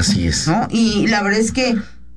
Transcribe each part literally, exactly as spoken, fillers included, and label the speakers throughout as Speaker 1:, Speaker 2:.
Speaker 1: Así es.
Speaker 2: ¿No? Y la verdad es que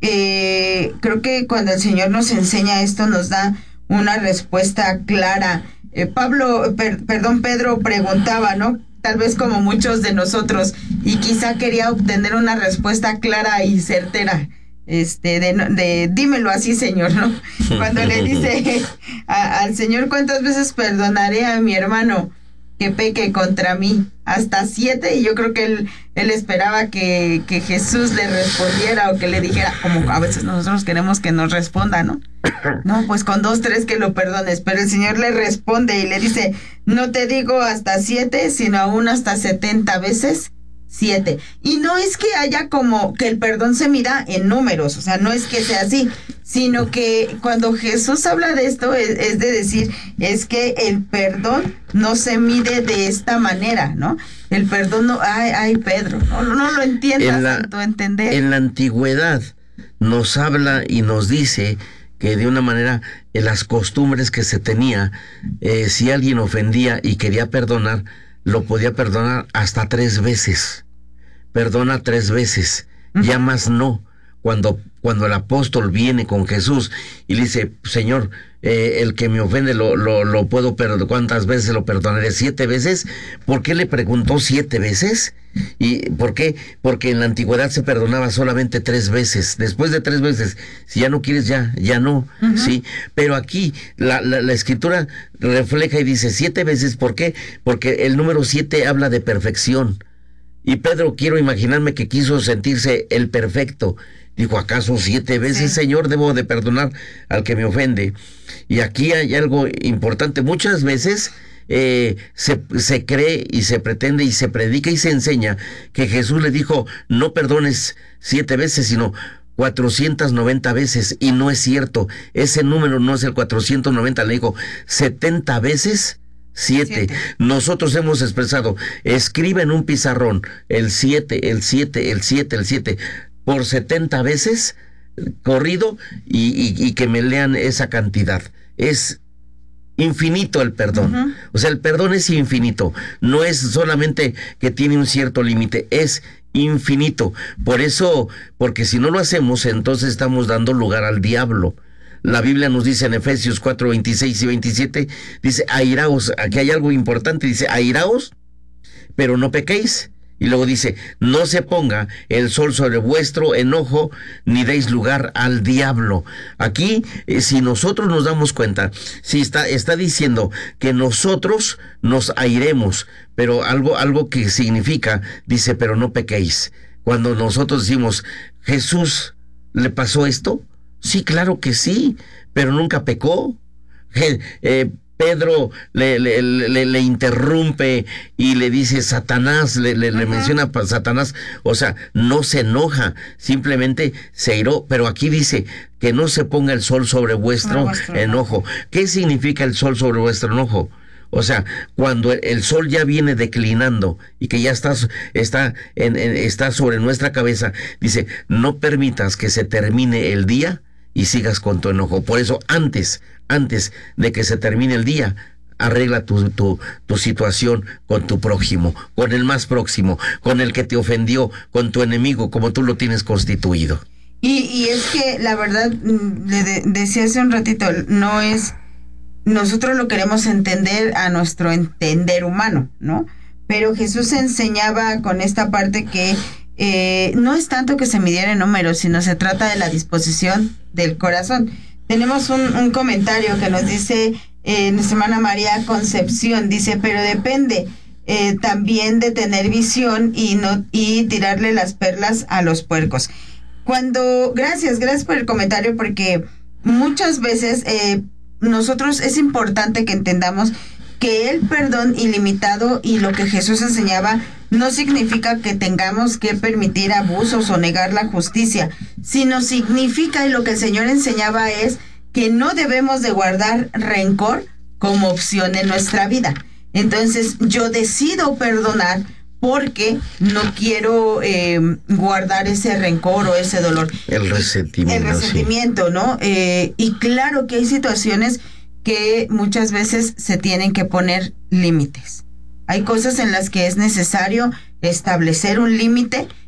Speaker 2: eh, creo que cuando el Señor nos enseña esto, nos da una respuesta clara. Eh, Pablo, per, perdón, Pedro preguntaba, ¿no? Tal vez como muchos de nosotros, y quizá quería obtener una respuesta clara y certera. Este, de, de dímelo así, Señor, ¿no? Cuando le dice a, al Señor, ¿cuántas veces perdonaré a mi hermano que peque contra mí? Hasta siete. Y yo creo que él, él esperaba que, que Jesús le respondiera o que le dijera, como a veces nosotros queremos que nos responda, ¿no? No, pues con dos, tres que lo perdones. Pero el Señor le responde y le dice, no te digo hasta siete, sino aún hasta setenta veces siete. Y no es que haya como que el perdón se mida en números, o sea, no es que sea así, sino que cuando Jesús habla de esto es, es de decir, es que el perdón no se mide de esta manera, ¿no? El perdón no, ay, ay, Pedro, no, no lo entiendas, en tu entender.
Speaker 1: En la antigüedad nos habla y nos dice que de una manera, en las costumbres que se tenía, eh, si alguien ofendía y quería perdonar, lo podía perdonar hasta tres veces. Perdona tres veces, uh-huh. Ya más no. Cuando, cuando el apóstol viene con Jesús y le dice, Señor, eh, el que me ofende lo, lo, lo puedo perdonar, ¿cuántas veces lo perdonaré? ¿Siete veces? ¿Por qué le preguntó siete veces? ¿Y por qué? Porque en la antigüedad se perdonaba solamente tres veces. Después de tres veces, si ya no quieres, ya, ya no, uh-huh. ¿Sí? Pero aquí la, la, la escritura refleja y dice siete veces. ¿Por qué? Porque el número siete habla de perfección. Y Pedro, quiero imaginarme que quiso sentirse el perfecto. Dijo, ¿acaso siete veces, sí, Señor, debo de perdonar al que me ofende? Y aquí hay algo importante. Muchas veces eh, se, se cree y se pretende y se predica y se enseña que Jesús le dijo, no perdones siete veces, sino cuatrocientas noventa veces. Y no es cierto. Ese número no es el cuatrocientos noventa. Le dijo setenta veces Siete. siete. Nosotros hemos expresado, escribe en un pizarrón el siete, el siete, el siete, el siete, por setenta veces corrido y, y, y que me lean esa cantidad. Es infinito el perdón. Uh-huh. O sea, el perdón es infinito. No es solamente que tiene un cierto límite, es infinito. Por eso, porque si no lo hacemos, entonces estamos dando lugar al diablo. La Biblia nos dice en Efesios cuatro, veintiséis y veintisiete, dice, airaos, aquí hay algo importante, dice, airaos, pero no pequéis. Y luego dice, no se ponga el sol sobre vuestro enojo, ni deis lugar al diablo. Aquí, eh, si nosotros nos damos cuenta, si está, está diciendo que nosotros nos airemos, pero algo, algo que significa, dice, pero no pequéis. Cuando nosotros decimos, Jesús, ¿le pasó esto? Sí, claro que sí, pero nunca pecó. Eh, eh, Pedro le, le, le, le interrumpe y le dice Satanás, le, le, le menciona a Satanás, o sea, no se enoja, simplemente se airó, pero aquí dice que no se ponga el sol sobre vuestro, vuestro enojo. ¿Qué significa el sol sobre vuestro enojo? O sea, cuando el sol ya viene declinando y que ya está, está, en, en, está sobre nuestra cabeza, dice, no permitas que se termine el día y sigas con tu enojo. Por eso, antes, antes de que se termine el día, arregla tu, tu, tu situación con tu prójimo, con el más próximo, con el que te ofendió, con tu enemigo, como tú lo tienes constituido.
Speaker 2: Y, y es que, la verdad, le de, decía hace un ratito, no es... Nosotros lo queremos entender a nuestro entender humano, ¿no? Pero Jesús enseñaba con esta parte que eh, no es tanto que se midiera en números, sino se trata de la disposición del corazón. Tenemos un, un comentario que nos dice eh, nuestra hermana María Concepción, dice, pero depende eh, también de tener visión y no y tirarle las perlas a los puercos. Cuando, gracias, gracias por el comentario, porque muchas veces eh, nosotros es importante que entendamos que el perdón ilimitado y lo que Jesús enseñaba no significa que tengamos que permitir abusos o negar la justicia, sino significa, y lo que el Señor enseñaba es que no debemos de guardar rencor como opción en nuestra vida. Entonces yo decido perdonar porque no quiero eh, guardar ese rencor o ese dolor.
Speaker 1: El resentimiento.
Speaker 2: El resentimiento, sí. ¿No? Eh, y claro que hay situaciones que muchas veces se tienen que poner límites. Hay cosas en las que es necesario establecer un límite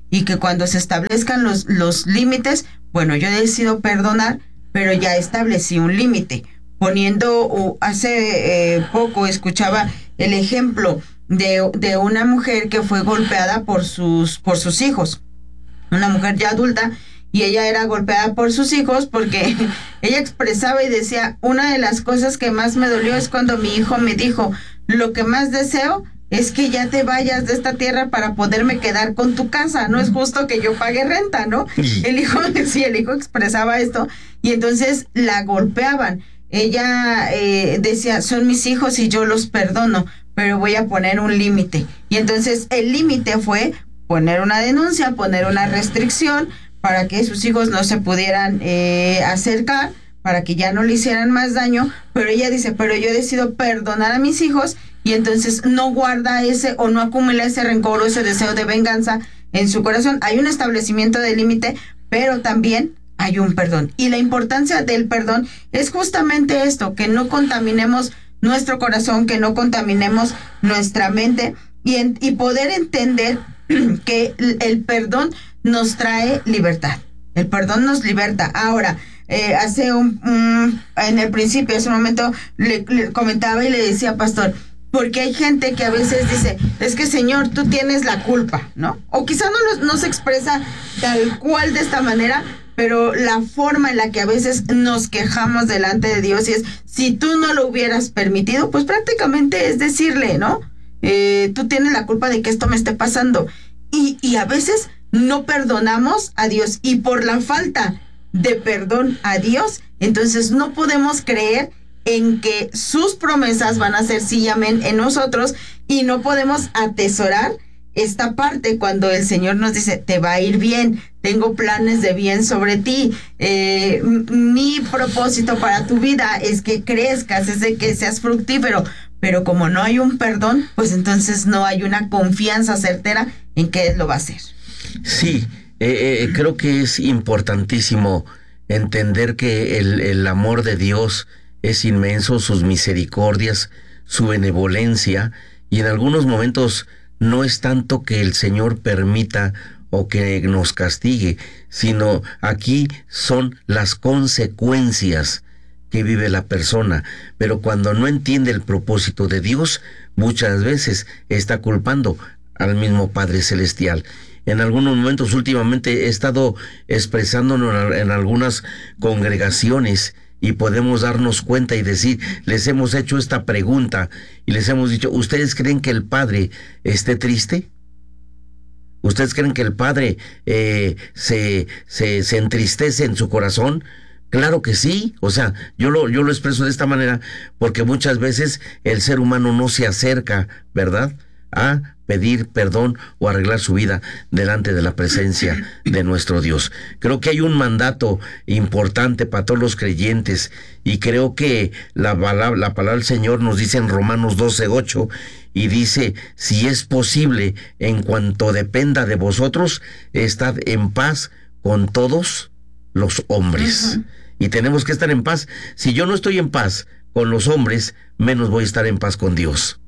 Speaker 2: y que cuando se establezcan los, los límites, bueno, yo decido perdonar, pero ya establecí un límite. Poniendo, uh, hace eh, poco escuchaba el ejemplo de, de una mujer que fue golpeada por sus, por sus hijos, una mujer ya adulta, y ella era golpeada por sus hijos porque ella expresaba y decía, una de las cosas que más me dolió es cuando mi hijo me dijo, lo que más deseo es que ya te vayas de esta tierra para poderme quedar con tu casa, no es justo que yo pague renta, ¿no? El hijo, sí, el hijo expresaba esto, y entonces la golpeaban. Ella eh, decía, son mis hijos y yo los perdono, pero voy a poner un límite. Y entonces el límite fue poner una denuncia, poner una restricción para que sus hijos no se pudieran eh, acercar, para que ya no le hicieran más daño. Pero ella dice, pero yo decido perdonar a mis hijos, y entonces no guarda ese o no acumula ese rencor o ese deseo de venganza en su corazón. Hay un establecimiento de límite, pero también hay un perdón. Y la importancia del perdón es justamente esto, que no contaminemos nuestro corazón, que no contaminemos nuestra mente, y, en, y poder entender que el, el perdón nos trae libertad. El perdón nos liberta. Ahora, eh, hace un, un, en el principio, hace un momento, le, le comentaba y le decía, pastor, porque hay gente que a veces dice, es que Señor, tú tienes la culpa, ¿no? O quizá no, no se expresa tal cual de esta manera, pero la forma en la que a veces nos quejamos delante de Dios y es, si tú no lo hubieras permitido, pues prácticamente es decirle, ¿no? Eh, tú tienes la culpa de que esto me esté pasando. Y, y a veces no perdonamos a Dios, y por la falta de perdón a Dios, entonces no podemos creer en que sus promesas van a ser sí y amén en nosotros, y no podemos atesorar esta parte cuando el Señor nos dice, te va a ir bien, tengo planes de bien sobre ti, eh, mi propósito para tu vida es que crezcas, es de que seas fructífero, pero como no hay un perdón, pues entonces no hay una confianza certera en que Él lo va a hacer.
Speaker 1: Sí, eh, eh, creo que es importantísimo entender que el, el amor de Dios es inmenso, sus misericordias, su benevolencia, y en algunos momentos no es tanto que el Señor permita o que nos castigue, sino aquí son las consecuencias que vive la persona. Pero cuando no entiende el propósito de Dios, muchas veces está culpando al mismo Padre Celestial. En algunos momentos últimamente he estado expresándonos en algunas congregaciones, y podemos darnos cuenta y decir, les hemos hecho esta pregunta y les hemos dicho, ¿ustedes creen que el Padre esté triste? ¿Ustedes creen que el Padre eh, se, se, se entristece en su corazón? Claro que sí. O sea, yo lo, yo lo expreso de esta manera porque muchas veces el ser humano no se acerca, ¿verdad?, a pedir perdón o arreglar su vida delante de la presencia de nuestro Dios. Creo que hay un mandato importante para todos los creyentes, y creo que la palabra, la palabra del Señor nos dice en Romanos doce ocho, y dice, si es posible, en cuanto dependa de vosotros, estad en paz con todos los hombres. Uh-huh. Y tenemos que estar en paz. Si yo no estoy en paz con los hombres, menos voy a estar en paz con Dios.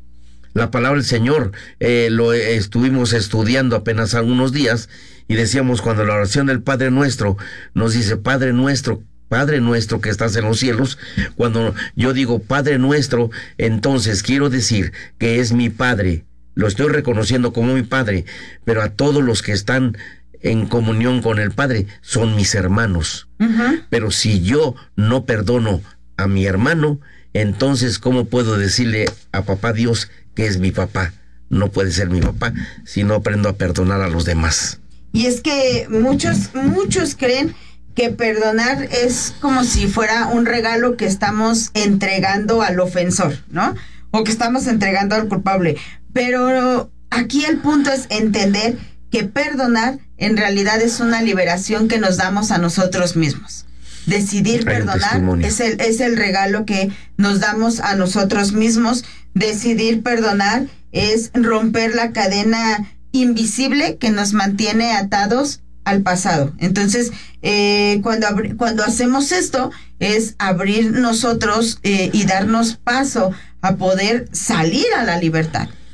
Speaker 1: La palabra del Señor eh, lo estuvimos estudiando apenas algunos días, y decíamos, cuando la oración del Padre Nuestro nos dice, Padre Nuestro, Padre Nuestro que estás en los cielos, cuando yo digo Padre Nuestro, entonces quiero decir que es mi Padre, lo estoy reconociendo como mi Padre, pero a todos los que están en comunión con el Padre son mis hermanos. Uh-huh. Pero si yo no perdono a mi hermano, entonces ¿cómo puedo decirle a papá Dios que es mi papá? No puede ser mi papá si no aprendo a perdonar a los demás.
Speaker 2: Y es que muchos, muchos creen que perdonar es como si fuera un regalo que estamos entregando al ofensor, ¿no? O que estamos entregando al culpable. Pero aquí el punto es entender que perdonar en realidad es una liberación que nos damos a nosotros mismos. Decidir perdonar es el, es el regalo que nos damos a nosotros mismos. Decidir perdonar es romper la cadena invisible que nos mantiene atados al pasado. Entonces, eh, cuando, abri- cuando hacemos esto, es abrir nosotros eh, y darnos paso a poder salir a la libertad.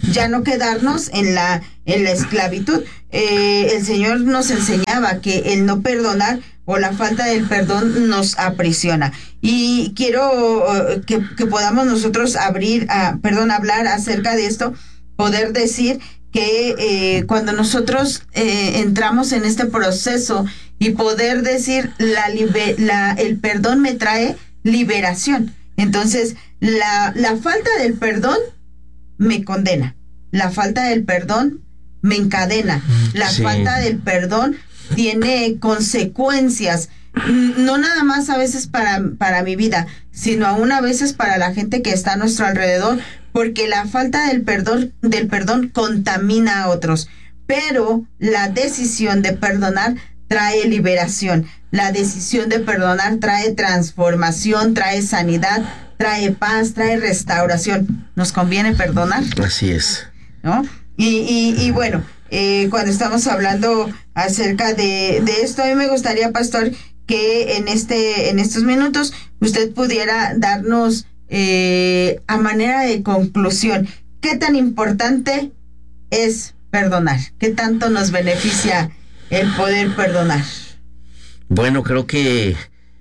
Speaker 2: ya no quedarnos en la en la esclavitud. Eh, el Señor nos enseñaba que el no perdonar o la falta del perdón nos aprisiona. Y quiero uh, que, que podamos nosotros abrir, uh, perdón, hablar acerca de esto, poder decir que eh, cuando nosotros eh, entramos en este proceso y poder decir la, liber, la el perdón me trae liberación. Entonces, la, la falta del perdón me condena. La falta del perdón me encadena. La sí. falta del perdón tiene consecuencias, no nada más a veces para, para mi vida, sino aún a veces para la gente que está a nuestro alrededor, porque la falta del perdón, del perdón contamina a otros. Pero la decisión de perdonar trae liberación. La decisión de perdonar trae transformación, trae sanidad, trae paz, trae restauración. ¿Nos conviene perdonar?
Speaker 1: Así es.
Speaker 2: ¿No? Y, y, y bueno, eh, cuando estamos hablando acerca de, de esto, a mí me gustaría, pastor, que en este en estos minutos usted pudiera darnos eh, a manera de conclusión, ¿qué tan importante es perdonar? ¿Qué tanto nos beneficia el poder perdonar?
Speaker 1: Bueno, creo que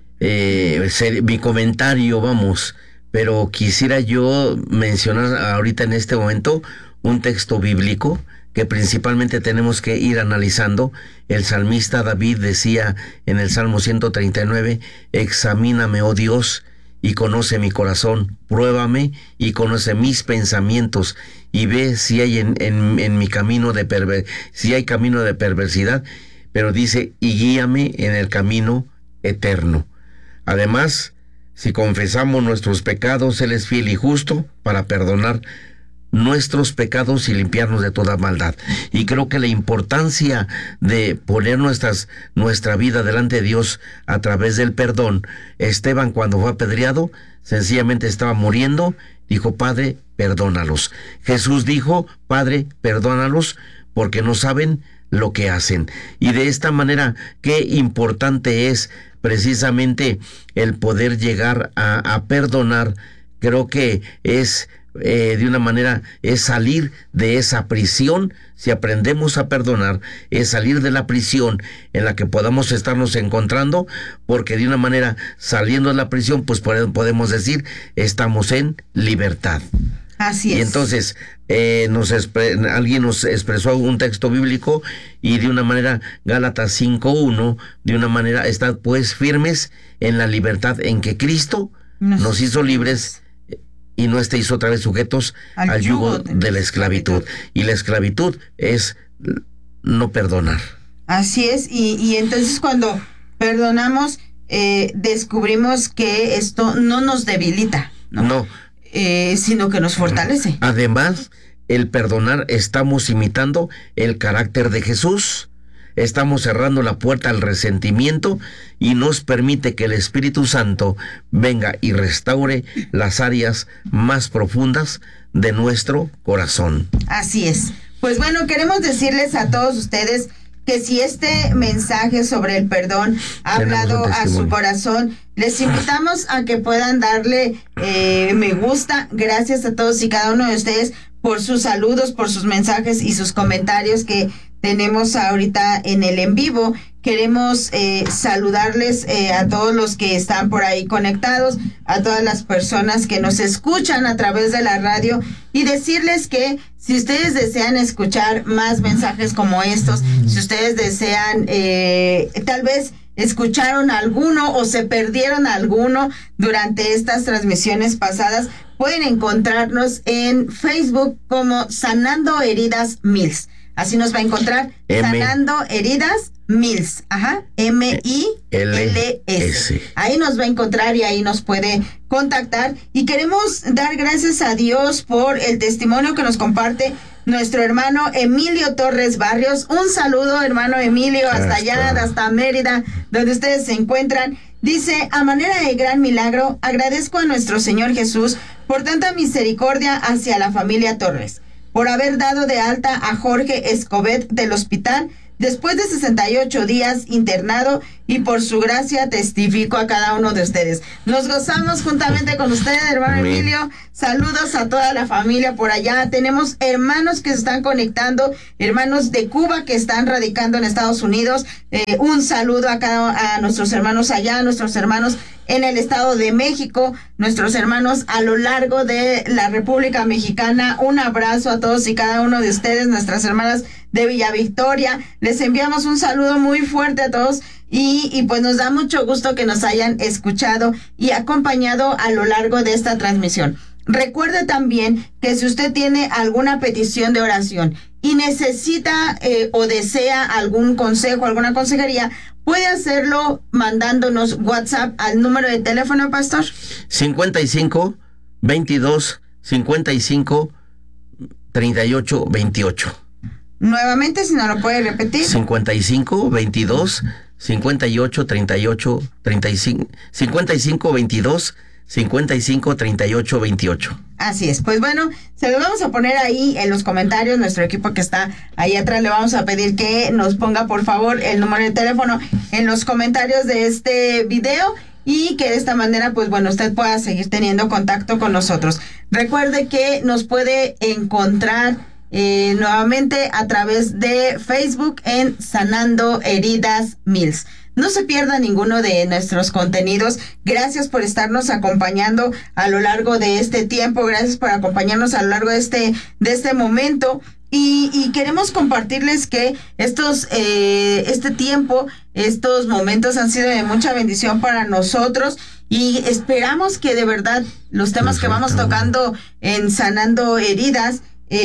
Speaker 1: eh, ser, mi comentario, vamos, pero quisiera yo mencionar ahorita en este momento un texto bíblico que principalmente tenemos que ir analizando. El salmista David decía en el Salmo ciento treinta y nueve, examíname, oh Dios, y conoce mi corazón, pruébame y conoce mis pensamientos, y ve si hay en, en, en mi camino de perver- si hay camino de perversidad, pero dice, y guíame en el camino eterno. Además, si confesamos nuestros pecados, Él es fiel y justo para perdonar nuestros pecados y limpiarnos de toda maldad. Y creo que la importancia de poner nuestras, nuestra vida delante de Dios a través del perdón. Esteban, cuando fue apedreado, sencillamente estaba muriendo, dijo, Padre, perdónalos. Jesús dijo, Padre, perdónalos, porque no saben lo que hacen. Y de esta manera, qué importante es precisamente el poder llegar a, a perdonar. Creo que es Eh, de una manera, es salir de esa prisión. Si aprendemos a perdonar, es salir de la prisión en la que podamos estarnos encontrando, porque de una manera, saliendo de la prisión, pues podemos decir, estamos en libertad.
Speaker 2: Así es.
Speaker 1: Y entonces, eh, nos expre- alguien nos expresó un texto bíblico, y de una manera, Gálatas cinco uno, de una manera, estad pues firmes en la libertad en que Cristo nos, nos hizo libres, y no estéis otra vez sujetos al, al yugo de, de la esclavitud. esclavitud. Y la esclavitud es no perdonar.
Speaker 2: Así es, y, y entonces cuando perdonamos, eh, descubrimos que esto no nos debilita, ¿no?
Speaker 1: No.
Speaker 2: Eh, sino que nos fortalece.
Speaker 1: Además, el perdonar, estamos imitando el carácter de Jesús. Estamos cerrando la puerta al resentimiento y nos permite que el Espíritu Santo venga y restaure las áreas más profundas de nuestro corazón.
Speaker 2: Así es. Pues bueno, queremos decirles a todos ustedes que si este mensaje sobre el perdón ha hablado a su corazón, les invitamos a que puedan darle eh, me gusta. Gracias a todos y cada uno de ustedes por sus saludos, por sus mensajes y sus comentarios que tenemos ahorita en el en vivo. Queremos eh, saludarles eh, a todos los que están por ahí conectados, a todas las personas que nos escuchan a través de la radio, y decirles que si ustedes desean escuchar más mensajes como estos, si ustedes desean, eh, tal vez escucharon alguno o se perdieron alguno durante estas transmisiones pasadas, pueden encontrarnos en Facebook como Sanando Heridas Mills. Así nos va a encontrar, M- Sanando Heridas Mills, ajá, M I L S. Ahí nos va a encontrar y ahí nos puede contactar. Y queremos dar gracias a Dios por el testimonio que nos comparte nuestro hermano Emilio Torres Barrios. Un saludo, hermano Emilio, hasta, hasta allá, hasta Mérida, donde ustedes se encuentran. Dice, a manera de gran milagro, agradezco a nuestro Señor Jesús por tanta misericordia hacia la familia Torres, por haber dado de alta a Jorge Escobet del hospital después de sesenta y ocho días internado, y por su gracia testifico a cada uno de ustedes. Nos gozamos juntamente con ustedes, hermano Amén. Emilio. Saludos a toda la familia por allá. Tenemos hermanos que se están conectando, hermanos de Cuba que están radicando en Estados Unidos. Eh, un saludo a cada a nuestros hermanos allá, a nuestros hermanos en el Estado de México, nuestros hermanos a lo largo de la República Mexicana. Un abrazo a todos y cada uno de ustedes, nuestras hermanas de Villa Victoria. Les enviamos un saludo muy fuerte a todos y, y pues nos da mucho gusto que nos hayan escuchado y acompañado a lo largo de esta transmisión. Recuerde también que si usted tiene alguna petición de oración y necesita eh, o desea algún consejo, alguna consejería, puede hacerlo mandándonos WhatsApp al número de teléfono, pastor.
Speaker 1: cincuenta y cinco, veintidós, cincuenta y cinco, treinta y ocho, veintiocho.
Speaker 2: Nuevamente, si no lo puede repetir.
Speaker 1: cincuenta y cinco, veintidós, cincuenta y ocho, treinta y ocho, treinta y cinco, cincuenta y cinco, veintidós, cincuenta y cinco, treinta y ocho, veintiocho.
Speaker 2: Así es. Pues bueno, se lo vamos a poner ahí en los comentarios. Nuestro equipo que está ahí atrás le vamos a pedir que nos ponga por favor el número de teléfono en los comentarios de este video, y que de esta manera pues bueno, usted pueda seguir teniendo contacto con nosotros. Recuerde que nos puede encontrar eh, nuevamente a través de Facebook en Sanando Heridas Mills. No se pierda ninguno de nuestros contenidos. Gracias por estarnos acompañando a lo largo de este tiempo. Gracias por acompañarnos a lo largo de este, de este momento. Y, y queremos compartirles que estos, eh, este tiempo, estos momentos han sido de mucha bendición para nosotros. Y esperamos que de verdad los temas que vamos tocando en Sanando Heridas,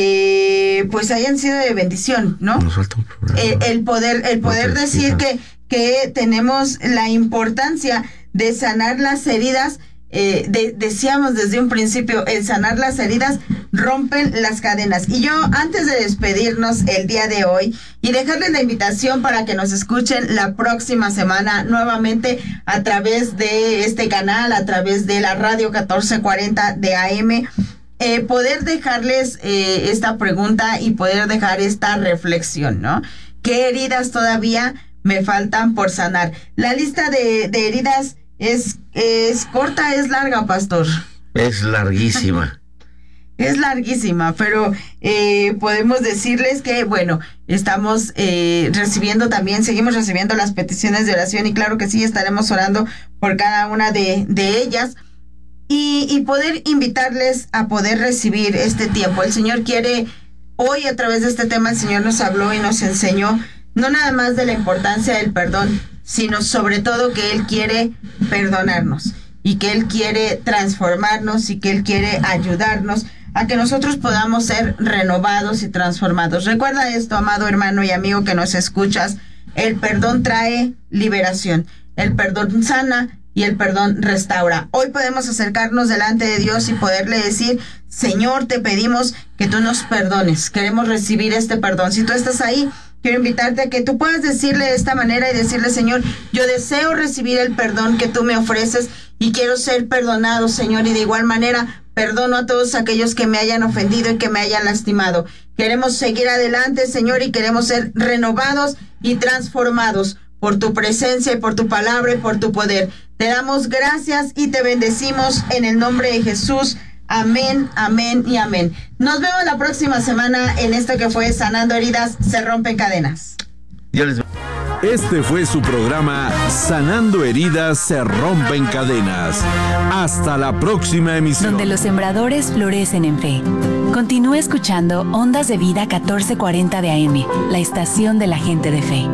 Speaker 2: eh, pues hayan sido de bendición, ¿no?
Speaker 1: Nos falta un programa.
Speaker 2: El, el poder, el poder decir que que tenemos la importancia de sanar las heridas. Eh, de, decíamos desde un principio, el sanar las heridas rompen las cadenas. Y yo, antes de despedirnos el día de hoy y dejarles la invitación para que nos escuchen la próxima semana nuevamente a través de este canal, a través de la radio catorce cuarenta de A M, eh, poder dejarles eh, esta pregunta y poder dejar esta reflexión, ¿no? ¿Qué heridas todavía me faltan por sanar? La lista de, de heridas es, es corta, es larga, pastor.
Speaker 1: Es larguísima.
Speaker 2: Es larguísima, pero eh, podemos decirles que, bueno, estamos eh, recibiendo también, seguimos recibiendo las peticiones de oración, y claro que sí, estaremos orando por cada una de, de ellas, y, y poder invitarles a poder recibir este tiempo. El Señor quiere, hoy a través de este tema, el Señor nos habló y nos enseñó no nada más de la importancia del perdón, sino sobre todo que Él quiere perdonarnos y que Él quiere transformarnos y que Él quiere ayudarnos a que nosotros podamos ser renovados y transformados. Recuerda esto, amado hermano y amigo que nos escuchas: el perdón trae liberación, el perdón sana y el perdón restaura. Hoy podemos acercarnos delante de Dios y poderle decir: Señor, te pedimos que tú nos perdones, queremos recibir este perdón. Si tú estás ahí, quiero invitarte a que tú puedas decirle de esta manera y decirle: Señor, yo deseo recibir el perdón que tú me ofreces y quiero ser perdonado, Señor, y de igual manera perdono a todos aquellos que me hayan ofendido y que me hayan lastimado. Queremos seguir adelante, Señor, y queremos ser renovados y transformados por tu presencia y por tu palabra y por tu poder. Te damos gracias y te bendecimos en el nombre de Jesús. Amén, amén y amén. Nos vemos la próxima semana en esto que fue Sanando Heridas, se rompen cadenas.
Speaker 1: Dios les...
Speaker 3: Este fue su programa Sanando Heridas, se rompen cadenas. Hasta la próxima emisión.
Speaker 4: Donde los sembradores florecen en fe. Continúe escuchando Ondas de Vida catorce cuarenta de A M, la estación de la gente de fe.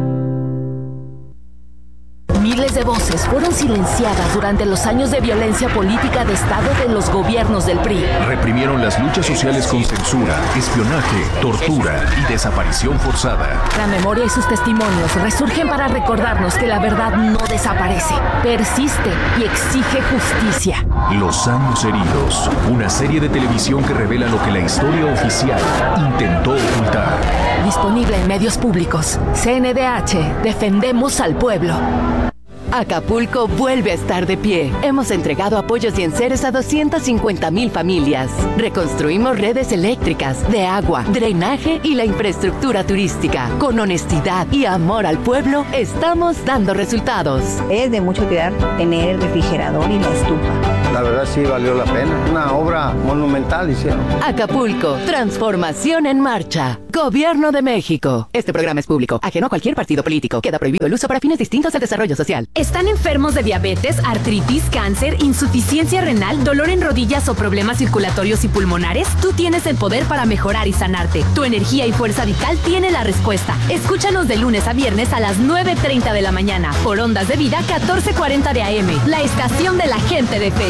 Speaker 5: Miles de voces fueron silenciadas durante los años de violencia política de Estado de los gobiernos del P R I.
Speaker 3: Reprimieron las luchas sociales con censura, espionaje, tortura y desaparición forzada.
Speaker 5: La memoria y sus testimonios resurgen para recordarnos que la verdad no desaparece, persiste y exige justicia.
Speaker 3: Los años heridos, una serie de televisión que revela lo que la historia oficial intentó ocultar.
Speaker 5: Disponible en medios públicos. C N D H, defendemos al pueblo. Acapulco vuelve a estar de pie. Hemos entregado apoyos y enseres a doscientas cincuenta mil familias. Reconstruimos redes eléctricas, de agua, drenaje y la infraestructura turística. Con honestidad y amor al pueblo, estamos dando resultados.
Speaker 6: Es de mucho cuidar tener el refrigerador y la estufa.
Speaker 7: La verdad sí valió la pena. Una obra monumental hicieron.
Speaker 5: Acapulco, transformación en marcha. Gobierno de México. Este programa es público, ajeno a cualquier partido político. Queda prohibido el uso para fines distintos al desarrollo social.
Speaker 8: ¿Están enfermos de diabetes, artritis, cáncer, insuficiencia renal, dolor en rodillas o problemas circulatorios y pulmonares? Tú tienes el poder para mejorar y sanarte. Tu energía y fuerza vital tiene la respuesta. Escúchanos de lunes a viernes a las nueve treinta de la mañana por Ondas de Vida catorce cuarenta de A M, la estación de la gente de fe.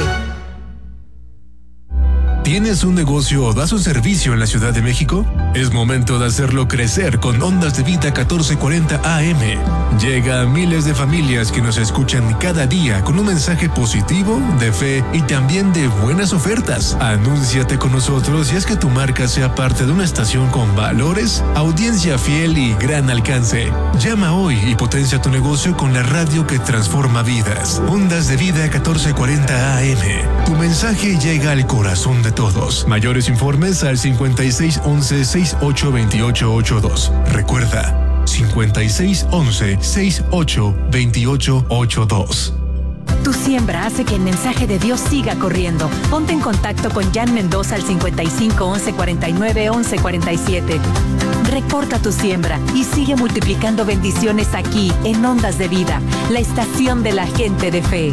Speaker 9: ¿Tienes un negocio o das un servicio en la Ciudad de México? Es momento de hacerlo crecer con Ondas de Vida catorce cuarenta A M. Llega a miles de familias que nos escuchan cada día con un mensaje positivo, de fe y también de buenas ofertas. Anúnciate con nosotros y haz que tu marca sea parte de una estación con valores, audiencia fiel y gran alcance. Llama hoy y potencia tu negocio con la radio que transforma vidas. Ondas de Vida catorce cuarenta A M. Tu mensaje llega al corazón de todos. Mayores informes al cincuenta y seis once sesenta y ocho veintiocho ochenta y dos. Recuerda, cincuenta y seis once sesenta y ocho veintiocho ochenta y dos.
Speaker 4: Tu siembra hace que el mensaje de Dios siga corriendo. Ponte en contacto con Jan Mendoza al cincuenta y cinco once cuarenta y nueve once cuarenta y siete. Recorta tu siembra y sigue multiplicando bendiciones aquí en Ondas de Vida, la estación de la gente de fe.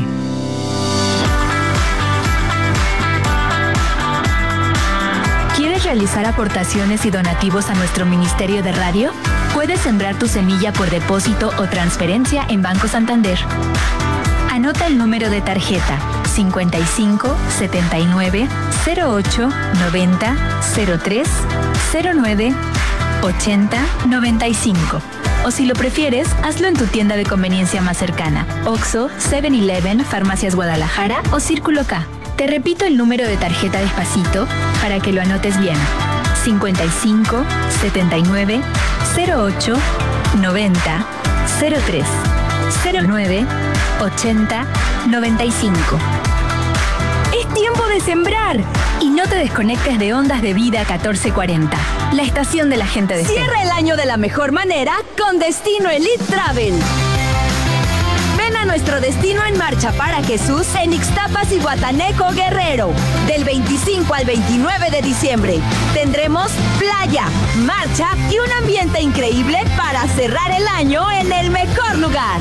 Speaker 8: ¿Quieres realizar aportaciones y donativos a nuestro Ministerio de Radio? Puedes sembrar tu semilla por depósito o transferencia en Banco Santander. Anota el número de tarjeta cincuenta y cinco setenta y nueve cero ocho noventa cero tres cero nueve ochenta noventa y cinco. O si lo prefieres, hazlo en tu tienda de conveniencia más cercana: Oxxo, seven eleven, Farmacias Guadalajara o Círculo K. Te repito el número de tarjeta despacito para que lo anotes bien: cincuenta y cinco setenta y nueve cero ocho noventa cero tres cero nueve ochenta noventa y cinco. Es tiempo de sembrar. Y no te desconectes de Ondas de Vida catorce cuarenta, la estación de la gente de fe.
Speaker 5: Cierra el año de la mejor manera con Destino Elite Travel. Ven a nuestro Destino en Marcha para Jesús en Ixtapas y Guataneco, Guerrero. Del veinticinco al veintinueve de diciembre tendremos playa, marcha y un ambiente increíble para cerrar el año en el mejor lugar.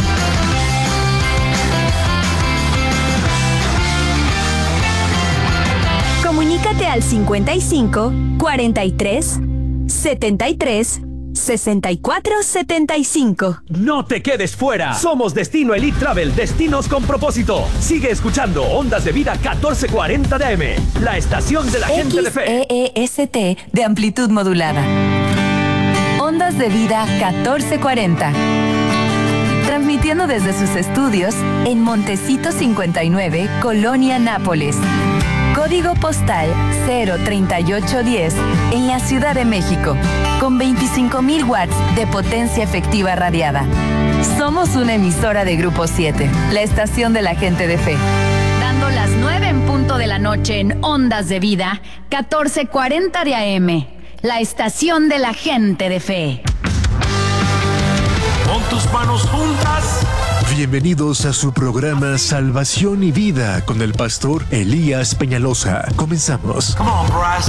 Speaker 5: Comunícate al cincuenta y cinco cuarenta y tres setenta y tres sesenta y cuatro setenta y cinco.
Speaker 10: No te quedes fuera. Somos Destino Elite Travel, destinos con propósito. Sigue escuchando Ondas de Vida catorce cuarenta de A M, la estación de la gente de fe.
Speaker 4: X E E S T de amplitud modulada. Ondas de Vida catorce cuarenta. Transmitiendo desde sus estudios en Montecito cincuenta y nueve, Colonia Nápoles. Código postal cero treinta y ocho diez en la Ciudad de México, con veinticinco mil watts de potencia efectiva radiada. Somos una emisora de Grupo siete, la estación de la gente de fe.
Speaker 8: Dando las nueve en punto de la noche en Ondas de Vida catorce cuarenta de A M, la estación de la gente de fe.
Speaker 11: Pon tus manos juntas.
Speaker 9: Bienvenidos a su programa Salvación y Vida con el pastor Elías Peñalosa. Comenzamos.
Speaker 11: Come on, Bryce.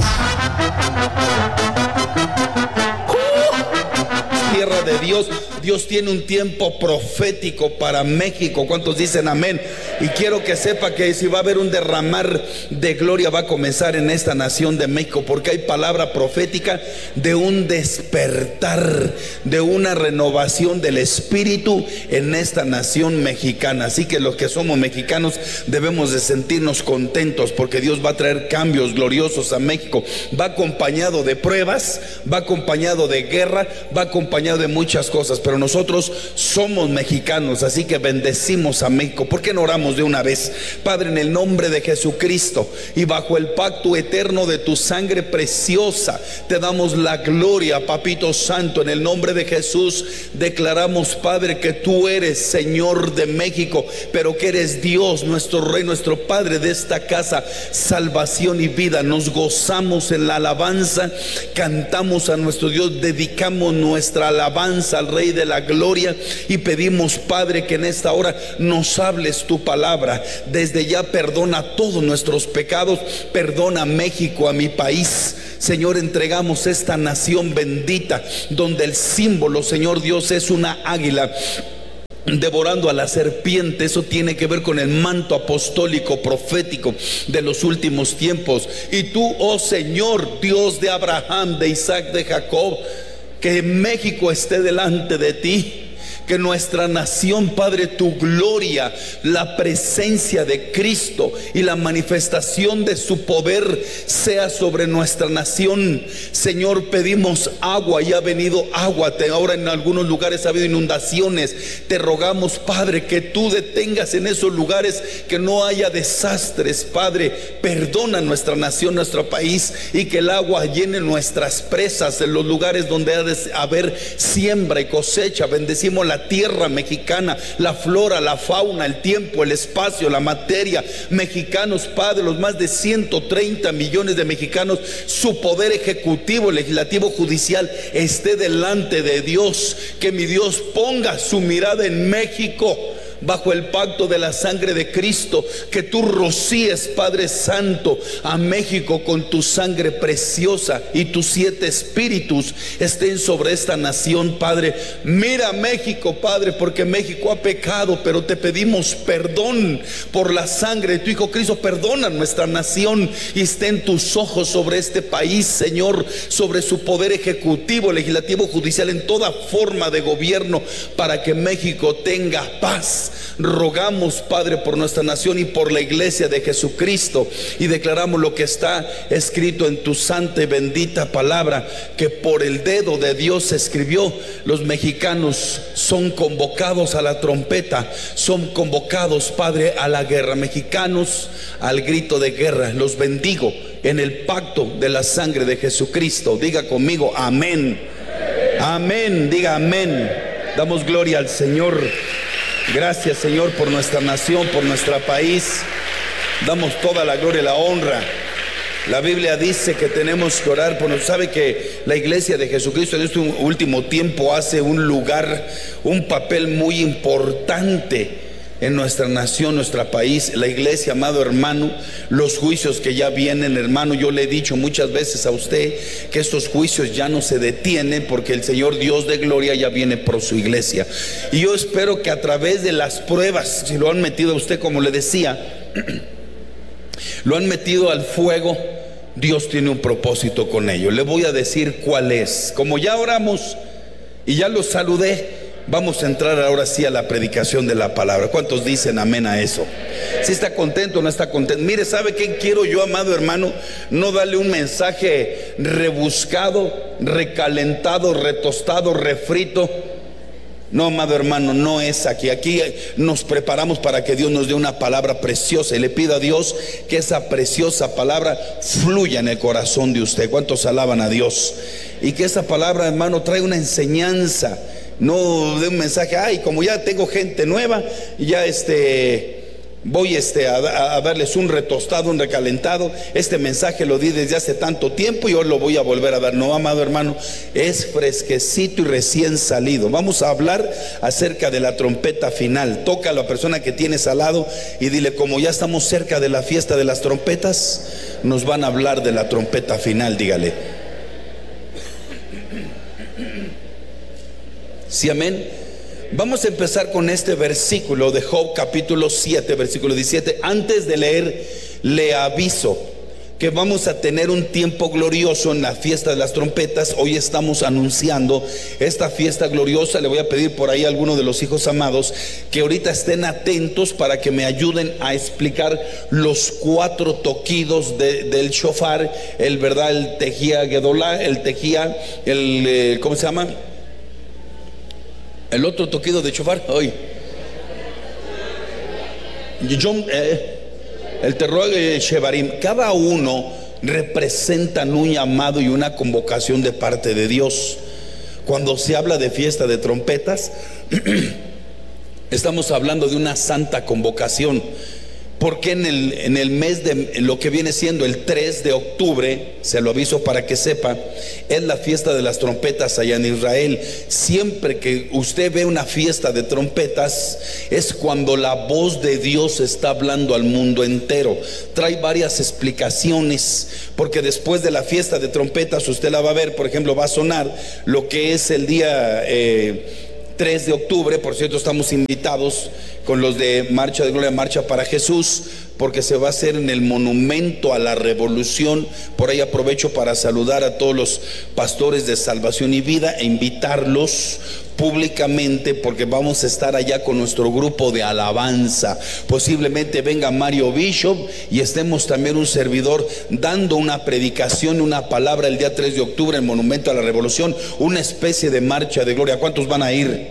Speaker 12: Tierra de Dios, Dios tiene un tiempo profético para México. ¿Cuántos dicen amén? Y quiero que sepa que si va a haber un derramar de gloria, va a comenzar en esta nación de México, porque hay palabra profética de un despertar, de una renovación del espíritu en esta nación mexicana. Así que los que somos mexicanos debemos de sentirnos contentos, porque Dios va a traer cambios gloriosos a México. Va acompañado de pruebas, va acompañado de guerra, va acompañado de muchas cosas, pero pero nosotros somos mexicanos, así que bendecimos a México. ¿Por qué no oramos de una vez? Padre, en el nombre de Jesucristo y bajo el pacto eterno de tu sangre preciosa, te damos la gloria, Papito Santo. En el nombre de Jesús declaramos, Padre, que tú eres Señor de México, pero que eres Dios, nuestro Rey, nuestro Padre de esta casa, salvación y vida. Nos gozamos en la alabanza, cantamos a nuestro Dios, dedicamos nuestra alabanza al Rey de la Gloria y pedimos, Padre, que en esta hora nos hables tu palabra. Desde ya perdona todos nuestros pecados, perdona a México, a mi país. Señor, entregamos esta nación bendita, donde el símbolo, Señor Dios, es una águila devorando a la serpiente. Eso tiene que ver con el manto apostólico profético de los últimos tiempos. Y tú, oh Señor, Dios de Abraham, de Isaac, de Jacob, que México esté delante de ti. Que nuestra nación, Padre, tu gloria, la presencia de Cristo y la manifestación de su poder sea sobre nuestra nación. Señor, pedimos agua y ha venido agua. Ahora en algunos lugares ha habido inundaciones. Te rogamos, Padre, que tú detengas en esos lugares, que no haya desastres. Padre, perdona nuestra nación, nuestro país, y que el agua llene nuestras presas en los lugares donde ha de haber siembra y cosecha. Bendecimos la tierra mexicana, la flora, la fauna, el tiempo, el espacio, la materia. Mexicanos, Padre, los más de ciento treinta millones de mexicanos, su poder ejecutivo, legislativo, judicial esté delante de Dios. Que mi Dios ponga su mirada en México bajo el pacto de la sangre de Cristo. Que tú rocíes, Padre Santo, a México con tu sangre preciosa, y tus siete espíritus estén sobre esta nación, Padre. Mira México, Padre, porque México ha pecado, pero te pedimos perdón por la sangre de tu Hijo Cristo. Perdona nuestra nación y estén tus ojos sobre este país, Señor, sobre su poder ejecutivo, legislativo, judicial, en toda forma de gobierno, para que México tenga paz. Rogamos, Padre, por nuestra nación y por la iglesia de Jesucristo, y declaramos lo que está escrito en tu santa y bendita palabra, que por el dedo de Dios se escribió. Los mexicanos son convocados a la trompeta, son convocados, Padre, a la guerra. Mexicanos al grito de guerra. Los bendigo en el pacto de la sangre de Jesucristo. Diga conmigo, amén. Amén, diga amén. Damos gloria al Señor. Gracias, Señor, por nuestra nación, por nuestro país. Damos toda la gloria y la honra. La Biblia dice que tenemos que orar por nosotros. Sabe que la iglesia de Jesucristo en este último tiempo hace un lugar, un papel muy importante en nuestra nación, nuestro país. La iglesia, amado hermano, los juicios que ya vienen, hermano, yo le he dicho muchas veces a usted que estos juicios ya no se detienen, porque el Señor Dios de gloria ya viene por su iglesia. Y yo espero que a través de las pruebas, si lo han metido a usted, como le decía, lo han metido al fuego, Dios tiene un propósito con ello. Le voy a decir cuál es. Como ya oramos y ya los saludé, vamos a entrar ahora sí a la predicación de la palabra. ¿Cuántos dicen amén a eso? ¿Si está contento o no está contento? Mire, ¿sabe qué quiero yo, amado hermano? No darle un mensaje rebuscado, recalentado, retostado, refrito. No, amado hermano, no es aquí. Aquí nos preparamos para que Dios nos dé una palabra preciosa, y le pido a Dios que esa preciosa palabra fluya en el corazón de usted. ¿Cuántos alaban a Dios? Y que esa palabra, hermano, traiga una enseñanza. No de un mensaje, ay, como ya tengo gente nueva, ya este voy este a, a darles un retostado, un recalentado. Este mensaje lo di desde hace tanto tiempo y hoy lo voy a volver a dar. No, amado hermano, es fresquecito y recién salido. Vamos a hablar acerca de la trompeta final. Toca a la persona que tienes al lado y dile, como ya estamos cerca de la fiesta de las trompetas, nos van a hablar de la trompeta final. Dígale. Sí, amén. Vamos a empezar con este versículo de Job, capítulo siete, versículo diecisiete. Antes de leer, le aviso que vamos a tener un tiempo glorioso en la fiesta de las trompetas. Hoy estamos anunciando esta fiesta gloriosa. Le voy a pedir por ahí a alguno de los hijos amados que ahorita estén atentos para que me ayuden a explicar los cuatro toquidos de, del shofar, el verdad, el tejía gedolá, el tejía, el, eh, ¿cómo se llama? El otro toquido de chofar, hoy. Eh, el terror de Shevarim, cada uno representan un llamado y una convocación de parte de Dios. Cuando se habla de fiesta de trompetas, estamos hablando de una santa convocación, porque en el, en el mes de lo que viene siendo el tres de octubre, se lo aviso para que sepa, es la fiesta de las trompetas allá en Israel. Siempre que usted ve una fiesta de trompetas, es cuando la voz de Dios está hablando al mundo entero. Trae varias explicaciones, porque después de la fiesta de trompetas, usted la va a ver, por ejemplo, va a sonar lo que es el día eh, tres de octubre. Por cierto, estamos invitados con los de Marcha de Gloria, Marcha para Jesús, porque se va a hacer en el Monumento a la Revolución. Por ahí aprovecho para saludar a todos los pastores de Salvación y Vida e invitarlos públicamente, porque vamos a estar allá con nuestro grupo de alabanza. Posiblemente venga Mario Bishop y estemos también un servidor dando una predicación, una palabra el día tres de octubre en el Monumento a la Revolución, una especie de marcha de gloria. ¿Cuántos van a ir?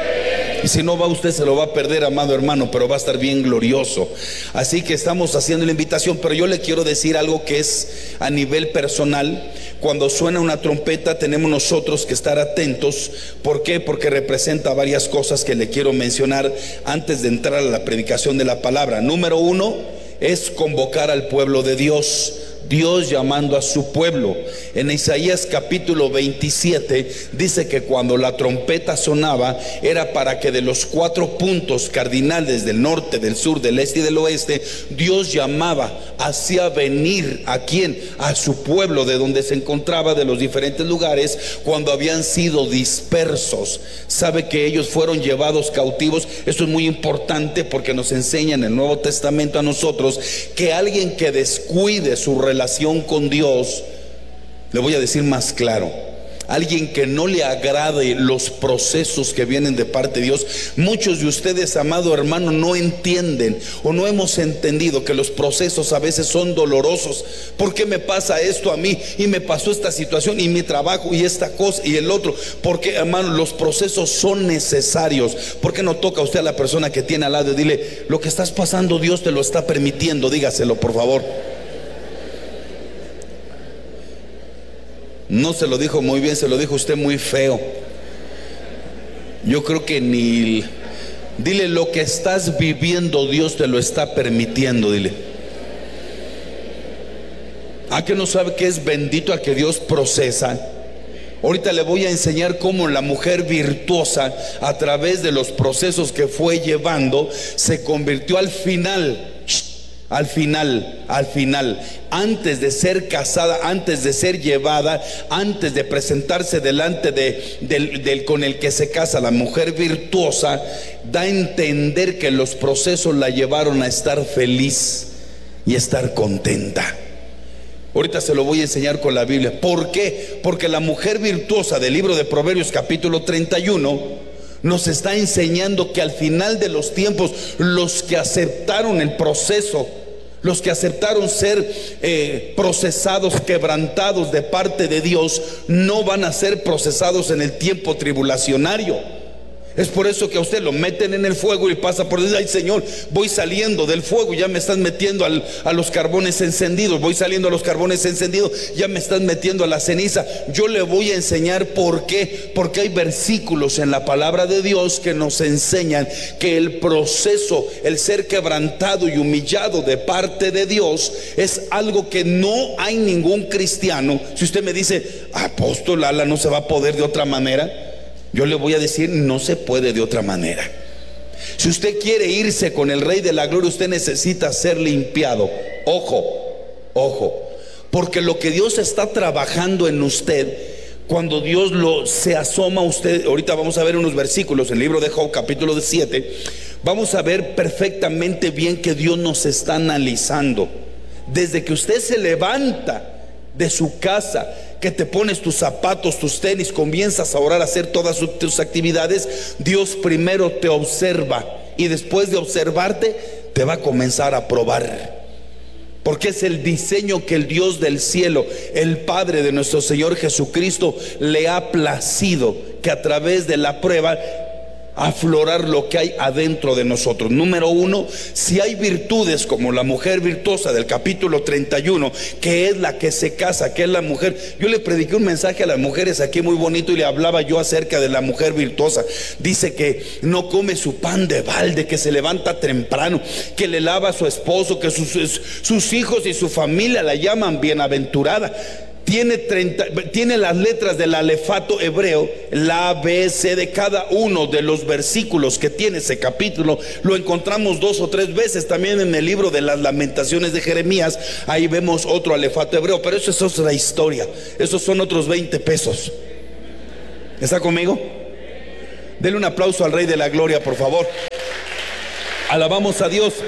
Speaker 12: Y si no va usted, se lo va a perder, amado hermano, pero va a estar bien glorioso. Así que estamos haciendo la invitación, pero yo le quiero decir algo que es a nivel personal. Cuando suena una trompeta tenemos nosotros que estar atentos. ¿Por qué? Porque representa varias cosas que le quiero mencionar antes de entrar a la predicación de la palabra. Número uno es convocar al pueblo de Dios. Dios llamando a su pueblo. En Isaías capítulo veintisiete dice que cuando la trompeta sonaba era para que de los cuatro puntos cardinales del norte, del sur, del este y del oeste, Dios llamaba, hacía venir ¿a quién? A su pueblo de donde se encontraba, de los diferentes lugares, cuando habían sido dispersos. Sabe que ellos fueron llevados cautivos. Esto es muy importante porque nos enseña en el Nuevo Testamento a nosotros que alguien que descuide su relación relación con Dios, le voy a decir más claro, alguien que no le agrade los procesos que vienen de parte de Dios. Muchos de ustedes, amado hermano, no entienden o no hemos entendido que los procesos a veces son dolorosos. ¿Por qué me pasa esto a mí? Y me pasó esta situación y mi trabajo y esta cosa y el otro. Porque, hermano, los procesos son necesarios. ¿Por qué no toca usted a la persona que tiene al lado y dile, lo que estás pasando Dios te lo está permitiendo? Dígaselo, por favor. No se lo dijo muy bien, se lo dijo usted muy feo. Yo creo que ni... Dile, lo que estás viviendo Dios te lo está permitiendo, dile. ¿A qué no sabe que es bendito a que Dios procesa? Ahorita le voy a enseñar cómo la mujer virtuosa, a través de los procesos que fue llevando, se convirtió al final... Al final, al final, antes de ser casada, antes de ser llevada, antes de presentarse delante de, del, del con el que se casa, la mujer virtuosa, da a entender que los procesos la llevaron a estar feliz y estar contenta. Ahorita se lo voy a enseñar con la Biblia. ¿Por qué? Porque la mujer virtuosa del libro de Proverbios capítulo treinta y uno nos está enseñando que al final de los tiempos, los que aceptaron el proceso, los que aceptaron ser eh, procesados, quebrantados de parte de Dios, no van a ser procesados en el tiempo tribulacionario. Es por eso que a usted lo meten en el fuego y pasa por decir, ay Señor, voy saliendo del fuego, ya me están metiendo al, a los carbones encendidos, voy saliendo a los carbones encendidos, ya me están metiendo a la ceniza. Yo le voy a enseñar por qué, porque hay versículos en la palabra de Dios que nos enseñan que el proceso, el ser quebrantado y humillado de parte de Dios es algo que no hay ningún cristiano. Si usted me dice, apóstol Ala, no se va a poder de otra manera, yo le voy a decir, no se puede de otra manera. Si usted quiere irse con el Rey de la Gloria, usted necesita ser limpiado. Ojo, ojo, porque lo que Dios está trabajando en usted, cuando Dios lo se asoma a usted, ahorita vamos a ver unos versículos en el libro de Job capítulo siete, vamos a ver perfectamente bien que Dios nos está analizando. Desde que usted se levanta de su casa, que te pones tus zapatos, tus tenis, comienzas a orar, a hacer todas tus actividades, Dios primero te observa y después de observarte te va a comenzar a probar, porque es el diseño que el Dios del cielo, el Padre de nuestro Señor Jesucristo, le ha placido que a través de la prueba aflorar lo que hay adentro de nosotros. Número uno, si hay virtudes como la mujer virtuosa del capítulo treinta y uno, que es la que se casa, que es la mujer. Yo le prediqué un mensaje a las mujeres aquí muy bonito y le hablaba yo acerca de la mujer virtuosa. Dice que no come su pan de balde, que se levanta temprano, que le lava a su esposo, que sus, sus hijos y su familia la llaman bienaventurada. Tiene, treinta, tiene las letras del alefato hebreo, la A, B, C, de cada uno de los versículos que tiene ese capítulo. Lo encontramos dos o tres veces también en el libro de las Lamentaciones de Jeremías. Ahí vemos otro alefato hebreo, pero eso es otra historia. Esos son otros veinte pesos. ¿Está conmigo? Denle un aplauso al Rey de la Gloria, por favor. Alabamos a Dios.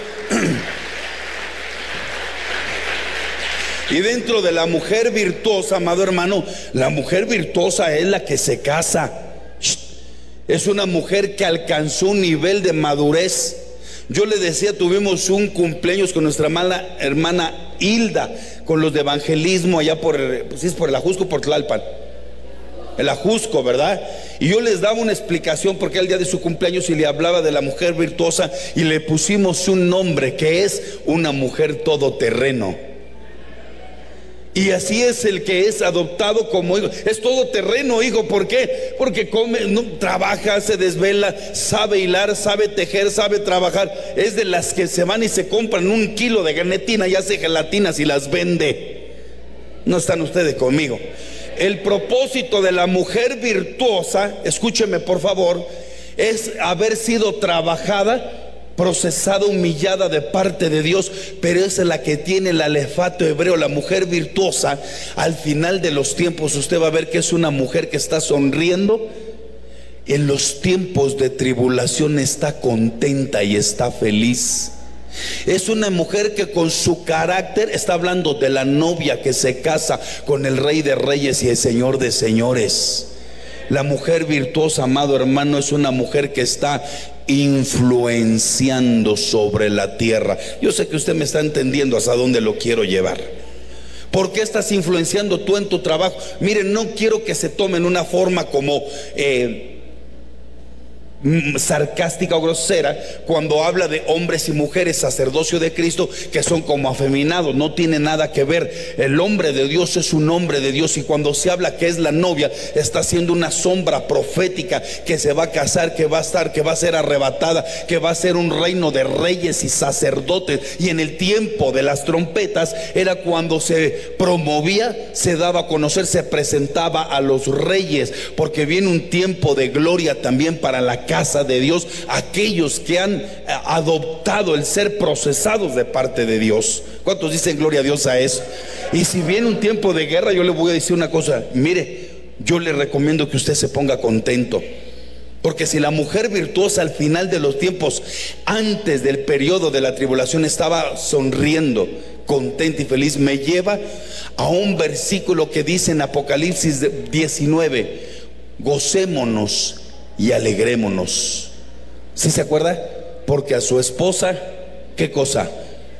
Speaker 12: Y dentro de la mujer virtuosa, amado hermano, la mujer virtuosa es la que se casa. Es una mujer que alcanzó un nivel de madurez. Yo le decía, tuvimos un cumpleaños con nuestra mala hermana Hilda, con los de evangelismo allá por, pues es por el Ajusco, por Tlalpan. El Ajusco, ¿verdad? Y yo les daba una explicación porque era el día de su cumpleaños y le hablaba de la mujer virtuosa y le pusimos un nombre que es una mujer todoterreno. Y así es el que es adoptado como hijo. Es todoterreno, hijo. ¿Por qué? Porque come, no, trabaja, se desvela, sabe hilar, sabe tejer, sabe trabajar. Es de las que se van y se compran un kilo de ganetina y hace gelatinas y las vende. No están ustedes conmigo. El propósito de la mujer virtuosa, escúcheme por favor, es haber sido trabajada, procesada, humillada de parte de Dios, pero esa es la que tiene el alefato hebreo, la mujer virtuosa. Al final de los tiempos usted va a ver que es una mujer que está sonriendo. En los tiempos de tribulación está contenta y está feliz. Es una mujer que con su carácter, está hablando de la novia que se casa con el Rey de Reyes y el Señor de Señores. La mujer virtuosa, amado hermano, es una mujer que está influenciando sobre la tierra. Yo sé que usted me está entendiendo hasta dónde lo quiero llevar. ¿Por qué estás influenciando tú en tu trabajo? Miren, no quiero que se tomen una forma como eh, sarcástica o grosera cuando habla de hombres y mujeres, sacerdocio de Cristo, que son como afeminados. No tiene nada que ver. El hombre de Dios es un hombre de Dios, y cuando se habla que es la novia, está haciendo una sombra profética, que se va a casar, que va a estar, que va a ser arrebatada, que va a ser un reino de reyes y sacerdotes. Y en el tiempo de las trompetas era cuando se promovía, se daba a conocer, se presentaba a los reyes, porque viene un tiempo de gloria también para la casa de Dios, aquellos que han adoptado el ser procesados de parte de Dios. ¿Cuántos dicen gloria a Dios a eso? Y si viene un tiempo de guerra, yo le voy a decir una cosa, mire, yo le recomiendo que usted se ponga contento, porque si la mujer virtuosa al final de los tiempos, antes del periodo de la tribulación, estaba sonriendo, contenta y feliz, me lleva a un versículo que dice en Apocalipsis diecinueve, gocémonos y alegrémonos. ¿Sí se acuerda? Porque a su esposa, ¿qué cosa?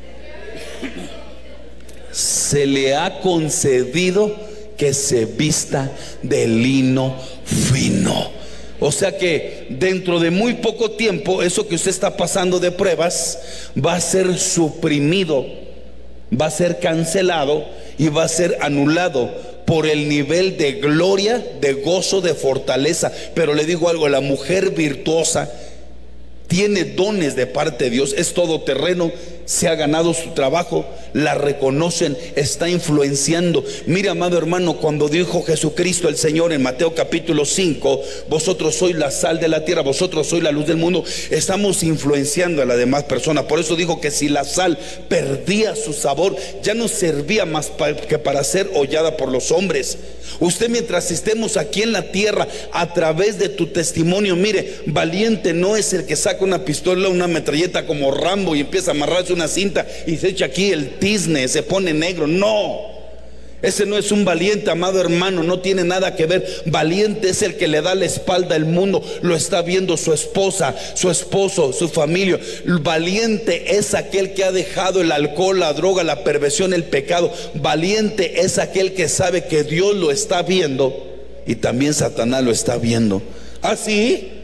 Speaker 12: Se le ha concedido que se vista de lino fino. O sea que dentro de muy poco tiempo, eso que usted está pasando de pruebas va a ser suprimido, va a ser cancelado y va a ser anulado por el nivel de gloria, de gozo, de fortaleza. Pero le digo algo, la mujer virtuosa tiene dones de parte de Dios, es todoterreno, se ha ganado su trabajo, la reconocen, está influenciando. Mira, amado hermano, cuando dijo Jesucristo el Señor en Mateo capítulo cinco, vosotros sois la sal de la tierra, vosotros sois la luz del mundo, estamos influenciando a las demás personas. Por eso dijo que si la sal perdía su sabor, ya no servía más que para ser hollada por los hombres. Usted, mientras estemos aquí en la tierra, a través de tu testimonio, mire, valiente no es el que saca una pistola, una metralleta como Rambo y empieza a amarrarse una cinta y se echa aquí el tizne, se pone negro. No, ese no es un valiente, amado hermano, no tiene nada que ver. Valiente es el que le da la espalda al mundo, lo está viendo su esposa, su esposo, su familia. Valiente es aquel que ha dejado el alcohol, la droga, la perversión, el pecado. Valiente es aquel que sabe que Dios lo está viendo y también Satanás lo está viendo. Así,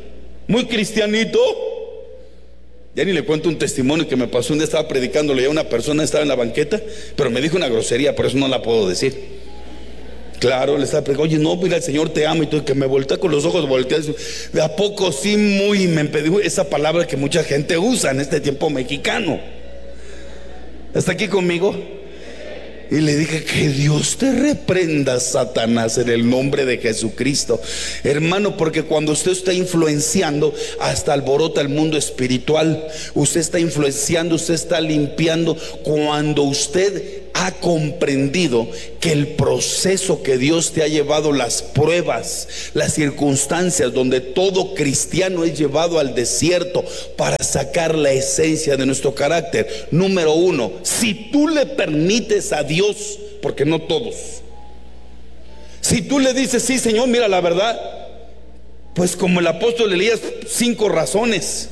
Speaker 12: muy cristianito. Ya ni le cuento un testimonio que me pasó un día. Estaba predicándole a una persona, estaba en la banqueta, pero me dijo una grosería, por eso no la puedo decir. Claro, le estaba predicando, oye, no, mira, el Señor te ama, y todo, que me voltea con los ojos volteados. ¿De a poco sí? Muy, me empedió esa palabra que mucha gente usa en este tiempo mexicano. ¿Está aquí conmigo? Y le dije, que Dios te reprenda, Satanás, en el nombre de Jesucristo. Hermano, porque cuando usted está influenciando, hasta alborota el mundo espiritual. Usted está influenciando, usted está limpiando. Cuando usted ha comprendido que el proceso que Dios te ha llevado, las pruebas, las circunstancias donde todo cristiano es llevado al desierto para sacar la esencia de nuestro carácter. Número uno, si tú le permites a Dios, porque no todos, si tú le dices, sí, Señor, mira, la verdad, pues como el apóstol Elías, cinco razones.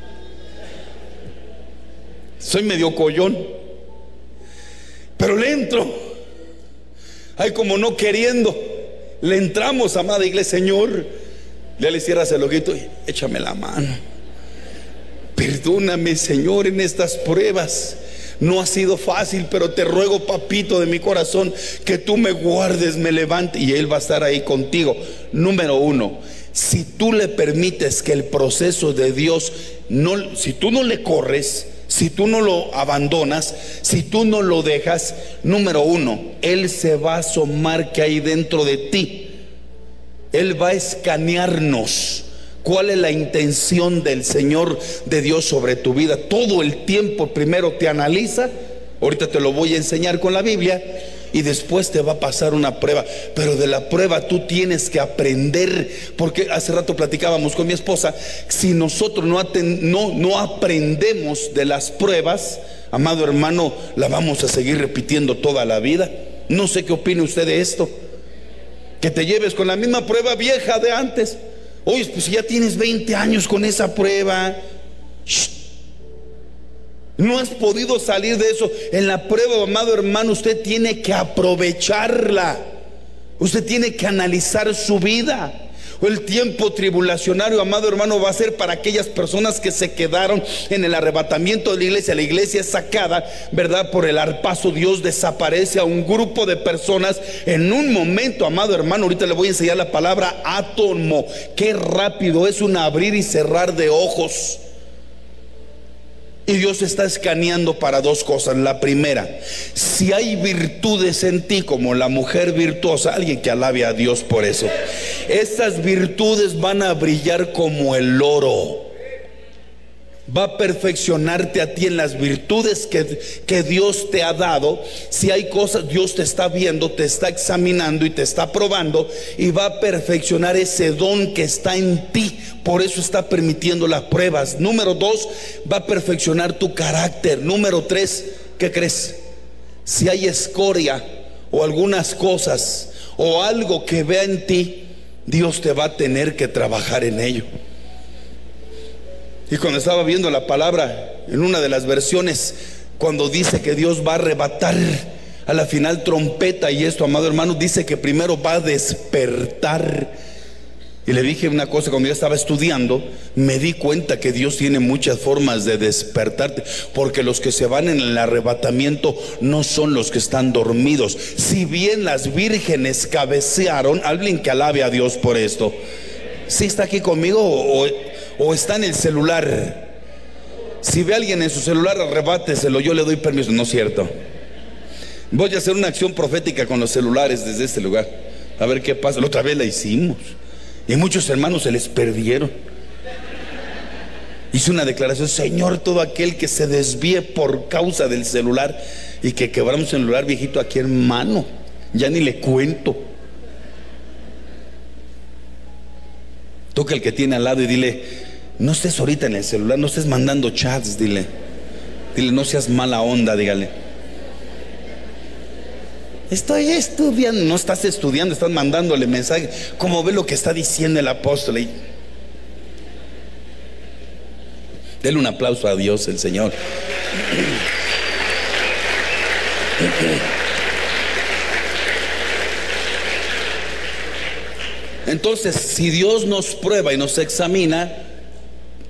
Speaker 12: Soy medio collón, pero le entro. Ay, como no queriendo, le entramos, amada iglesia. Señor, ya le cierras el ojito y échame la mano. Perdóname, Señor, en estas pruebas. No ha sido fácil, pero te ruego, papito de mi corazón, que tú me guardes, me levantes, y Él va a estar ahí contigo. Número uno, si tú le permites que el proceso de Dios, no, si tú no le corres, si tú no lo abandonas, si tú no lo dejas, número uno, Él se va a asomar que hay dentro de ti. Él va a escanearnos. ¿Cuál es la intención del Señor, de Dios sobre tu vida? Todo el tiempo primero te analiza. Ahorita te lo voy a enseñar con la Biblia. Y después te va a pasar una prueba. Pero de la prueba tú tienes que aprender. Porque hace rato platicábamos con mi esposa. Si nosotros no, no, no aprendemos de las pruebas, amado hermano, la vamos a seguir repitiendo toda la vida. No sé qué opine usted de esto. Que te lleves con la misma prueba vieja de antes. Oye, pues si ya tienes veinte años con esa prueba, shh, no has podido salir de eso. En la prueba, amado hermano, usted tiene que aprovecharla. Usted tiene que analizar su vida. El tiempo tribulacionario, amado hermano, va a ser para aquellas personas que se quedaron en el arrebatamiento de la iglesia. La iglesia es sacada, ¿verdad? Por el arpazo. Dios desaparece a un grupo de personas en un momento, amado hermano. Ahorita le voy a enseñar la palabra átomo. Qué rápido es un abrir y cerrar de ojos. Y Dios está escaneando para dos cosas. La primera, si hay virtudes en ti, como la mujer virtuosa, alguien que alabe a Dios por eso. Estas virtudes van a brillar como el oro. Va a perfeccionarte a ti en las virtudes que, que Dios te ha dado. Si hay cosas, Dios te está viendo, te está examinando y te está probando, y va a perfeccionar ese don que está en ti. Por eso está permitiendo las pruebas. Número dos, va a perfeccionar tu carácter. Número tres, ¿qué crees? Si hay escoria o algunas cosas o algo que vea en ti, Dios te va a tener que trabajar en ello. Y cuando estaba viendo la palabra en una de las versiones, cuando dice que Dios va a arrebatar a la final trompeta, y esto, amado hermano, dice que primero va a despertar. Y le dije una cosa, cuando yo estaba estudiando, me di cuenta que Dios tiene muchas formas de despertarte, porque los que se van en el arrebatamiento no son los que están dormidos. Si bien las vírgenes cabecearon, alguien que alabe a Dios por esto. ¿Sí está aquí conmigo o, o, o está en el celular? Si ve a alguien en su celular, arrebáteselo, yo le doy permiso. No es cierto. Voy a hacer una acción profética con los celulares desde este lugar, a ver qué pasa. La otra vez la hicimos y muchos hermanos se les perdieron. Hice una declaración: Señor, todo aquel que se desvíe por causa del celular, y que quebramos un celular viejito aquí, hermano, ya ni le cuento. Toca el que tiene al lado y dile: no estés ahorita en el celular, no estés mandando chats, dile. Dile, no seas mala onda, dígale. Estoy estudiando. No estás estudiando, estás mandándole mensaje. Como ve lo que está diciendo el apóstol. Y denle un aplauso a Dios, el Señor. Entonces, si Dios nos prueba y nos examina,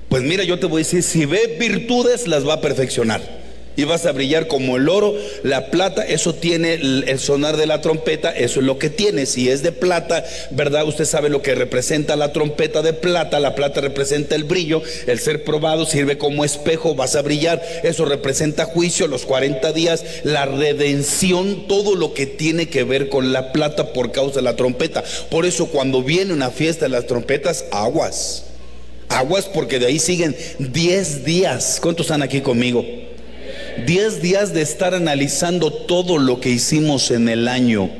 Speaker 12: Pues mira, yo te voy a decir, si ve virtudes, las va a perfeccionar. Y vas a brillar como el oro, la plata, eso tiene el, el sonar de la trompeta, eso es lo que tiene. Si es de plata, ¿verdad? Usted sabe lo que representa la trompeta de plata. La plata representa el brillo, el ser probado, sirve como espejo, vas a brillar. Eso representa juicio, los cuarenta días, la redención, todo lo que tiene que ver con la plata por causa de la trompeta. Por eso cuando viene una fiesta de las trompetas, aguas. Aguas, porque de ahí siguen diez días. ¿Cuántos están aquí conmigo? Diez días de estar analizando todo lo que hicimos en el año.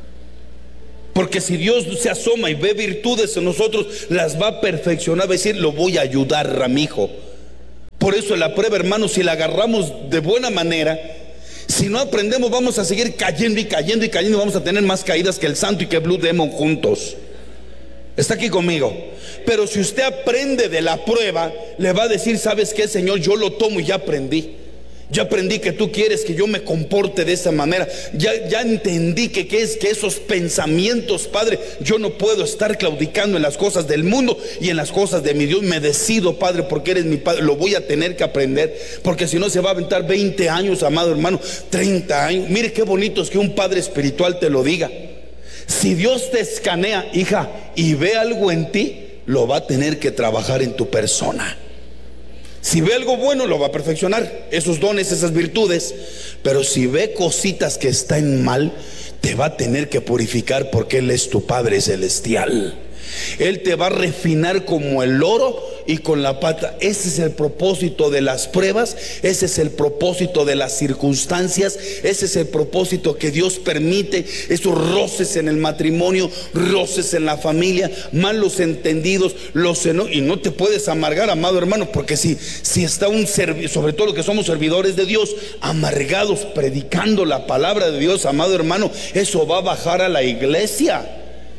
Speaker 12: Porque si Dios se asoma y ve virtudes en nosotros, las va a perfeccionar, va a decir, lo voy a ayudar, Ramijo. Por eso la prueba, hermanos, si la agarramos de buena manera, si no aprendemos, vamos a seguir cayendo y cayendo y cayendo, vamos a tener más caídas que el Santo y que Blue Demon juntos. ¿Está aquí conmigo? Pero si usted aprende de la prueba, le va a decir, ¿sabes qué, Señor? Yo lo tomo y ya aprendí. Ya aprendí que tú quieres que yo me comporte de esa manera. Ya, ya entendí que, que es que esos pensamientos, Padre, yo no puedo estar claudicando en las cosas del mundo y en las cosas de mi Dios. Me decido, Padre, porque eres mi Padre. Lo voy a tener que aprender, porque si no se va a aventar veinte años, amado hermano, treinta años. Mire qué bonito es que un padre espiritual te lo diga. Si Dios te escanea, hija, y ve algo en ti, lo va a tener que trabajar en tu persona. Si ve algo bueno, lo va a perfeccionar, esos dones, esas virtudes. Pero si ve cositas que están mal, te va a tener que purificar, porque Él es tu Padre celestial. Él te va a refinar como el oro y con la pata. Ese es el propósito de las pruebas, ese es el propósito de las circunstancias, ese es el propósito que Dios permite. Esos roces en el matrimonio, roces en la familia, malos entendidos, los eno- y no te puedes amargar, amado hermano, porque si, si está un servidor, sobre todo los que somos servidores de Dios, amargados predicando la palabra de Dios, amado hermano, eso va a bajar a la iglesia.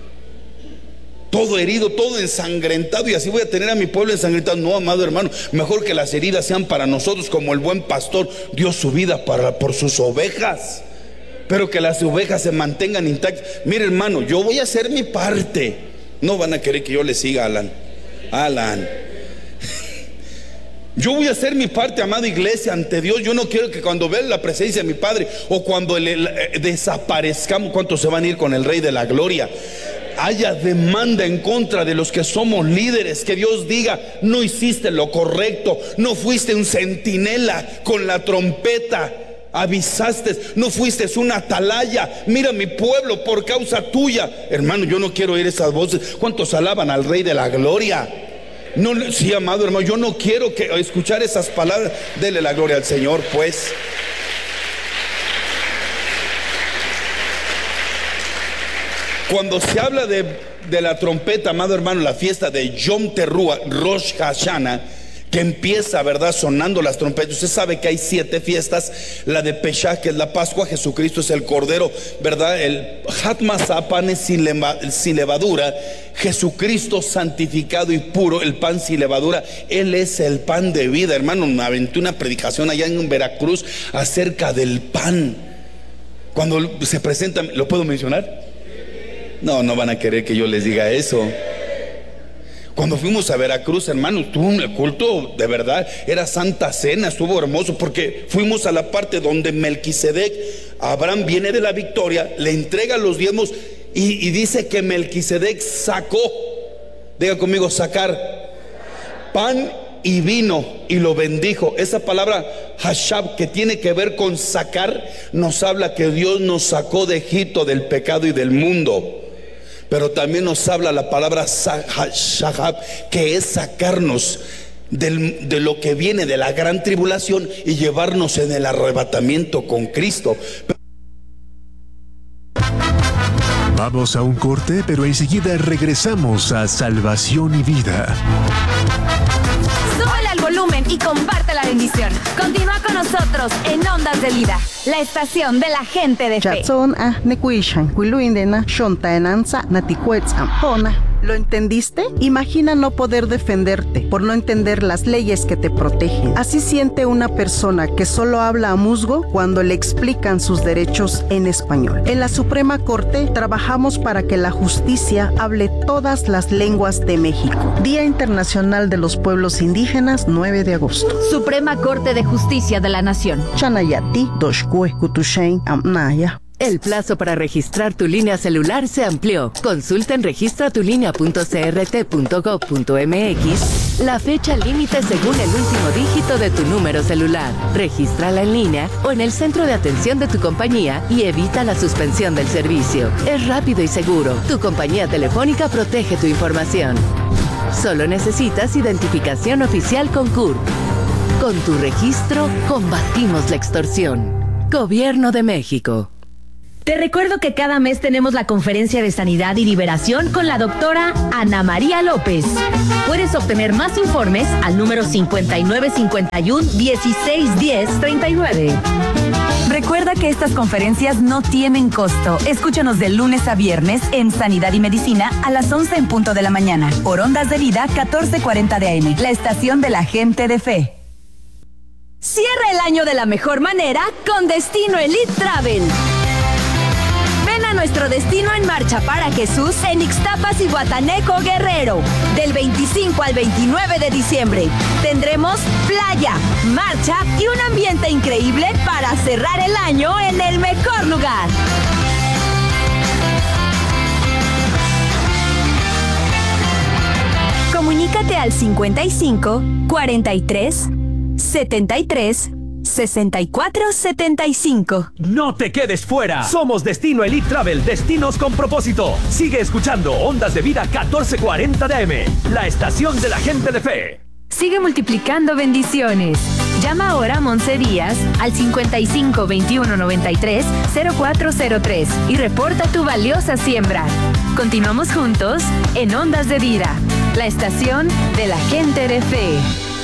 Speaker 12: Todo herido, todo ensangrentado, y así voy a tener a mi pueblo ensangrentado. No, amado hermano, mejor que las heridas sean para nosotros, como el buen pastor dio su vida para, por sus ovejas, pero que las ovejas se mantengan intactas. Mire, hermano, yo voy a hacer mi parte. No van a querer que yo le siga, Alan. Alan, yo voy a hacer mi parte, amada iglesia, ante Dios. Yo no quiero que cuando vean la presencia de mi Padre, o cuando el, el, el, desaparezcamos, ¿cuántos se van a ir con el Rey de la Gloria? Haya demanda en contra de los que somos líderes, que Dios diga, no hiciste lo correcto, no fuiste un centinela con la trompeta, avisaste, no fuiste una atalaya. Mira mi pueblo por causa tuya. Hermano, yo no quiero oír esas voces. ¿Cuántos alaban al Rey de la Gloria? No, sí, amado hermano, yo no quiero que escuchar esas palabras. Dele la gloria al Señor, pues. Cuando se habla de, de la trompeta, amado hermano, la fiesta de Yom Teruah, Rosh Hashanah, que empieza, ¿verdad?, sonando las trompetas. Usted sabe que hay siete fiestas. La de Pesach, que es la Pascua, Jesucristo es el Cordero, ¿verdad? El Hat Masá, panes sin, leva, sin levadura, Jesucristo santificado y puro, el pan sin levadura. Él es el pan de vida, hermano. Me aventé una predicación allá en Veracruz acerca del pan. Cuando se presenta, ¿lo puedo mencionar? No, no van a querer que yo les diga eso. Cuando fuimos a Veracruz, hermano, estuvo un culto, de verdad, era Santa Cena, estuvo hermoso, porque fuimos a la parte donde Melquisedec, Abraham viene de la victoria, le entrega los diezmos, y, y dice que Melquisedec sacó, diga conmigo, sacar pan y vino y lo bendijo. Esa palabra hashab, que tiene que ver con sacar, nos habla que Dios nos sacó de Egipto, del pecado y del mundo. Pero también nos habla la palabra shahab, que es sacarnos del, de lo que viene de la gran tribulación y llevarnos en el arrebatamiento con Cristo.
Speaker 9: Vamos a un corte, pero enseguida regresamos a Salvación y Vida.
Speaker 5: Súbele al volumen y comparte la bendición. Continúa con nosotros en Ondas de Vida. la estación de la gente de fe.
Speaker 13: ¿Lo entendiste? Imagina no poder defenderte por no entender las leyes que te protegen. Así siente una persona que solo habla a musgo cuando le explican sus derechos en español. En la Suprema Corte trabajamos para que la justicia hable todas las lenguas de México. Día Internacional de los Pueblos Indígenas, nueve de agosto.
Speaker 5: Suprema Corte de Justicia de la Nación.
Speaker 13: Chanayati, Doshkue, Kutushain, Amnaya.
Speaker 14: El plazo para registrar tu línea celular se amplió. Consulta en registra tu línea punto c r t punto gov punto m x la fecha límite según el último dígito de tu número celular. Regístrala en línea o en el centro de atención de tu compañía y evita la suspensión del servicio. Es rápido y seguro. Tu compañía telefónica protege tu información. Solo necesitas identificación oficial con C U R P. Con tu registro, combatimos la extorsión. Gobierno de México.
Speaker 5: Te recuerdo que cada mes tenemos la conferencia de sanidad y liberación con la doctora Ana María López. Puedes obtener más informes al número cincuenta y nueve cincuenta y uno, dieciséis diez, treinta y nueve.
Speaker 4: Recuerda que estas conferencias no tienen costo. Escúchanos de lunes a viernes en Sanidad y Medicina a las once en punto de la mañana. Por Ondas de Vida catorce cuarenta de A M, la estación de la gente de fe.
Speaker 5: Cierra el año de la mejor manera con Destino Elite Travel. Ven a nuestro destino en marcha para Jesús en Ixtapas y Guataneco, Guerrero. Del veinticinco al veintinueve de diciembre. Tendremos playa, marcha y un ambiente increíble para cerrar el año en el mejor lugar. Comunícate al cincuenta y cinco, cuarenta y tres, setenta y tres, sesenta y cuatro, setenta y cinco.
Speaker 10: No te quedes fuera. Somos Destino Elite Travel, destinos con propósito. Sigue escuchando Ondas de Vida catorce cuarenta de A M, la estación de la gente de fe.
Speaker 4: Sigue multiplicando bendiciones. Llama ahora a Monse Díaz al cincuenta y cinco, veintiuno, noventa y tres, cero cuatro cero tres y reporta tu valiosa siembra. Continuamos juntos en Ondas de Vida, la estación de la gente de fe.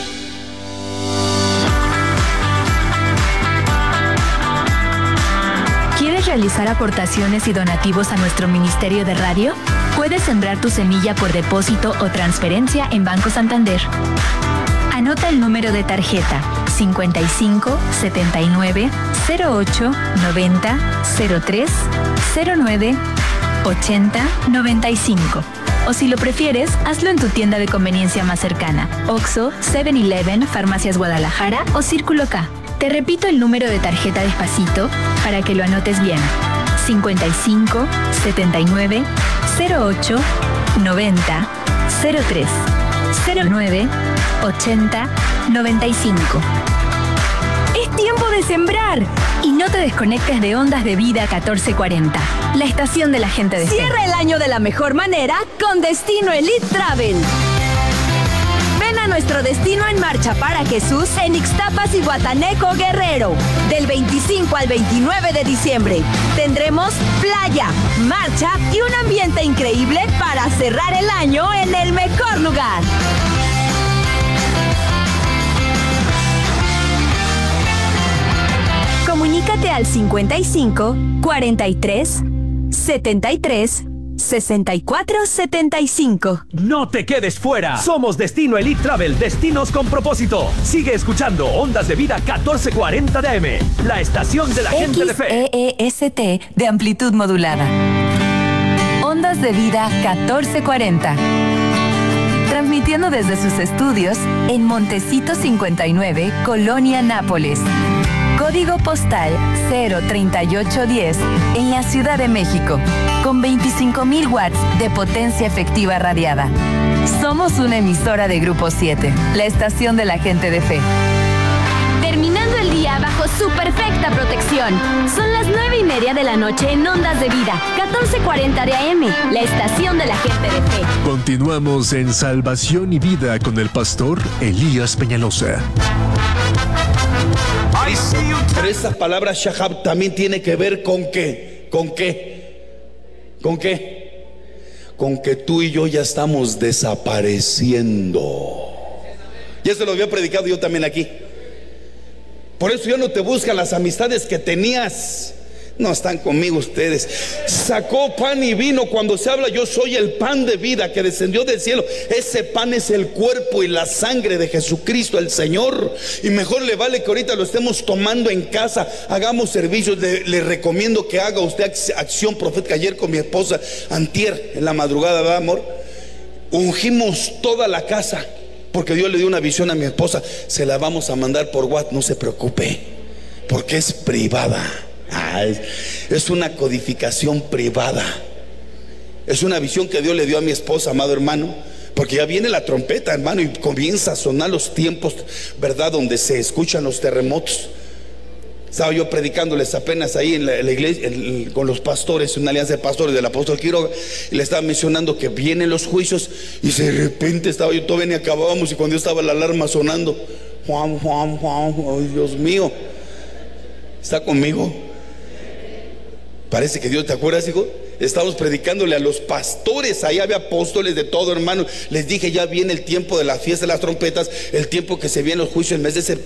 Speaker 8: ¿Quieres realizar aportaciones y donativos a nuestro Ministerio de Radio? Puedes sembrar tu semilla por depósito o transferencia en Banco Santander. Anota el número de tarjeta cincuenta y cinco, setenta y nueve, cero ocho, noventa, cero tres, cero nueve, ochenta, noventa y cinco. O si lo prefieres, hazlo en tu tienda de conveniencia más cercana. Oxxo, seven eleven, Farmacias Guadalajara o Círculo K. Te repito el número de tarjeta despacito para que lo anotes bien. cincuenta y cinco, setenta y nueve, cero ocho, noventa, cero tres, cero nueve, ochenta, noventa y cinco.
Speaker 5: Es tiempo de sembrar.
Speaker 8: Y no te desconectes de Ondas de Vida catorce cuarenta, la estación de la gente de fe.
Speaker 5: Cierra el año de la mejor manera con Destino Elite Travel. Ven a nuestro destino en marcha para Jesús en Ixtapas y Guataneco, Guerrero. Del veinticinco al veintinueve de diciembre. Tendremos playa, marcha y un ambiente increíble para cerrar el año en el mejor lugar. Comunícate al cincuenta y cinco, cuarenta y tres, setenta y tres, sesenta y cuatro, setenta y cinco.
Speaker 10: No te quedes fuera. Somos Destino Elite Travel, destinos con propósito. Sigue escuchando Ondas de Vida catorce cuarenta de A M, la estación de la gente de fe.
Speaker 4: X E E S T de amplitud modulada. Ondas de Vida catorce cuarenta. Transmitiendo desde sus estudios en Montecito cincuenta y nueve, Colonia Nápoles. Código postal cero treinta y ocho diez en la Ciudad de México, con veinticinco mil watts de potencia efectiva radiada. Somos una emisora de Grupo siete, la estación de la gente de fe.
Speaker 5: Terminando el día bajo su perfecta protección. Son las nueve y media de la noche en Ondas de Vida, catorce cuarenta de A M, la estación de la gente de fe.
Speaker 9: Continuamos en Salvación y Vida con el pastor Elías Peñalosa.
Speaker 12: Pero esa palabra Shahab también tiene que ver con qué, con qué, con qué, con que tú y yo ya estamos desapareciendo. Ya se lo había predicado yo también aquí. Por eso ya no te buscan las amistades que tenías. No están conmigo ustedes. Sacó pan y vino. Cuando se habla yo soy el pan de vida que descendió del cielo, ese pan es el cuerpo y la sangre de Jesucristo el Señor. Y mejor le vale que ahorita lo estemos tomando en casa, hagamos servicios. Le, le recomiendo que haga usted acción profética. Ayer con mi esposa, antier en la madrugada, ¿verdad, amor? Ungimos toda la casa, porque Dios le dio una visión a mi esposa. Se la vamos a mandar por WhatsApp, no se preocupe, porque es privada. Ah, es, es una codificación privada. Es una visión que Dios le dio a mi esposa, amado hermano, porque ya viene la trompeta, hermano, y comienza a sonar los tiempos, ¿verdad? Donde se escuchan los terremotos. Estaba yo predicándoles apenas ahí en la, en la iglesia, en, con los pastores, una alianza de pastores del apóstol Quiroga, y le estaba mencionando que vienen los juicios, y de repente estaba yo, todavía ni acabábamos, y cuando yo estaba la alarma sonando, Juan, Juan, Juan, oh, Dios mío, ¿está conmigo? Parece que Dios, ¿te acuerdas, hijo? Estamos predicándole a los pastores, ahí había apóstoles de todo, hermano. Les dije, ya viene el tiempo de la fiesta de las trompetas, el tiempo que se vienen los juicios, el mes de septiembre.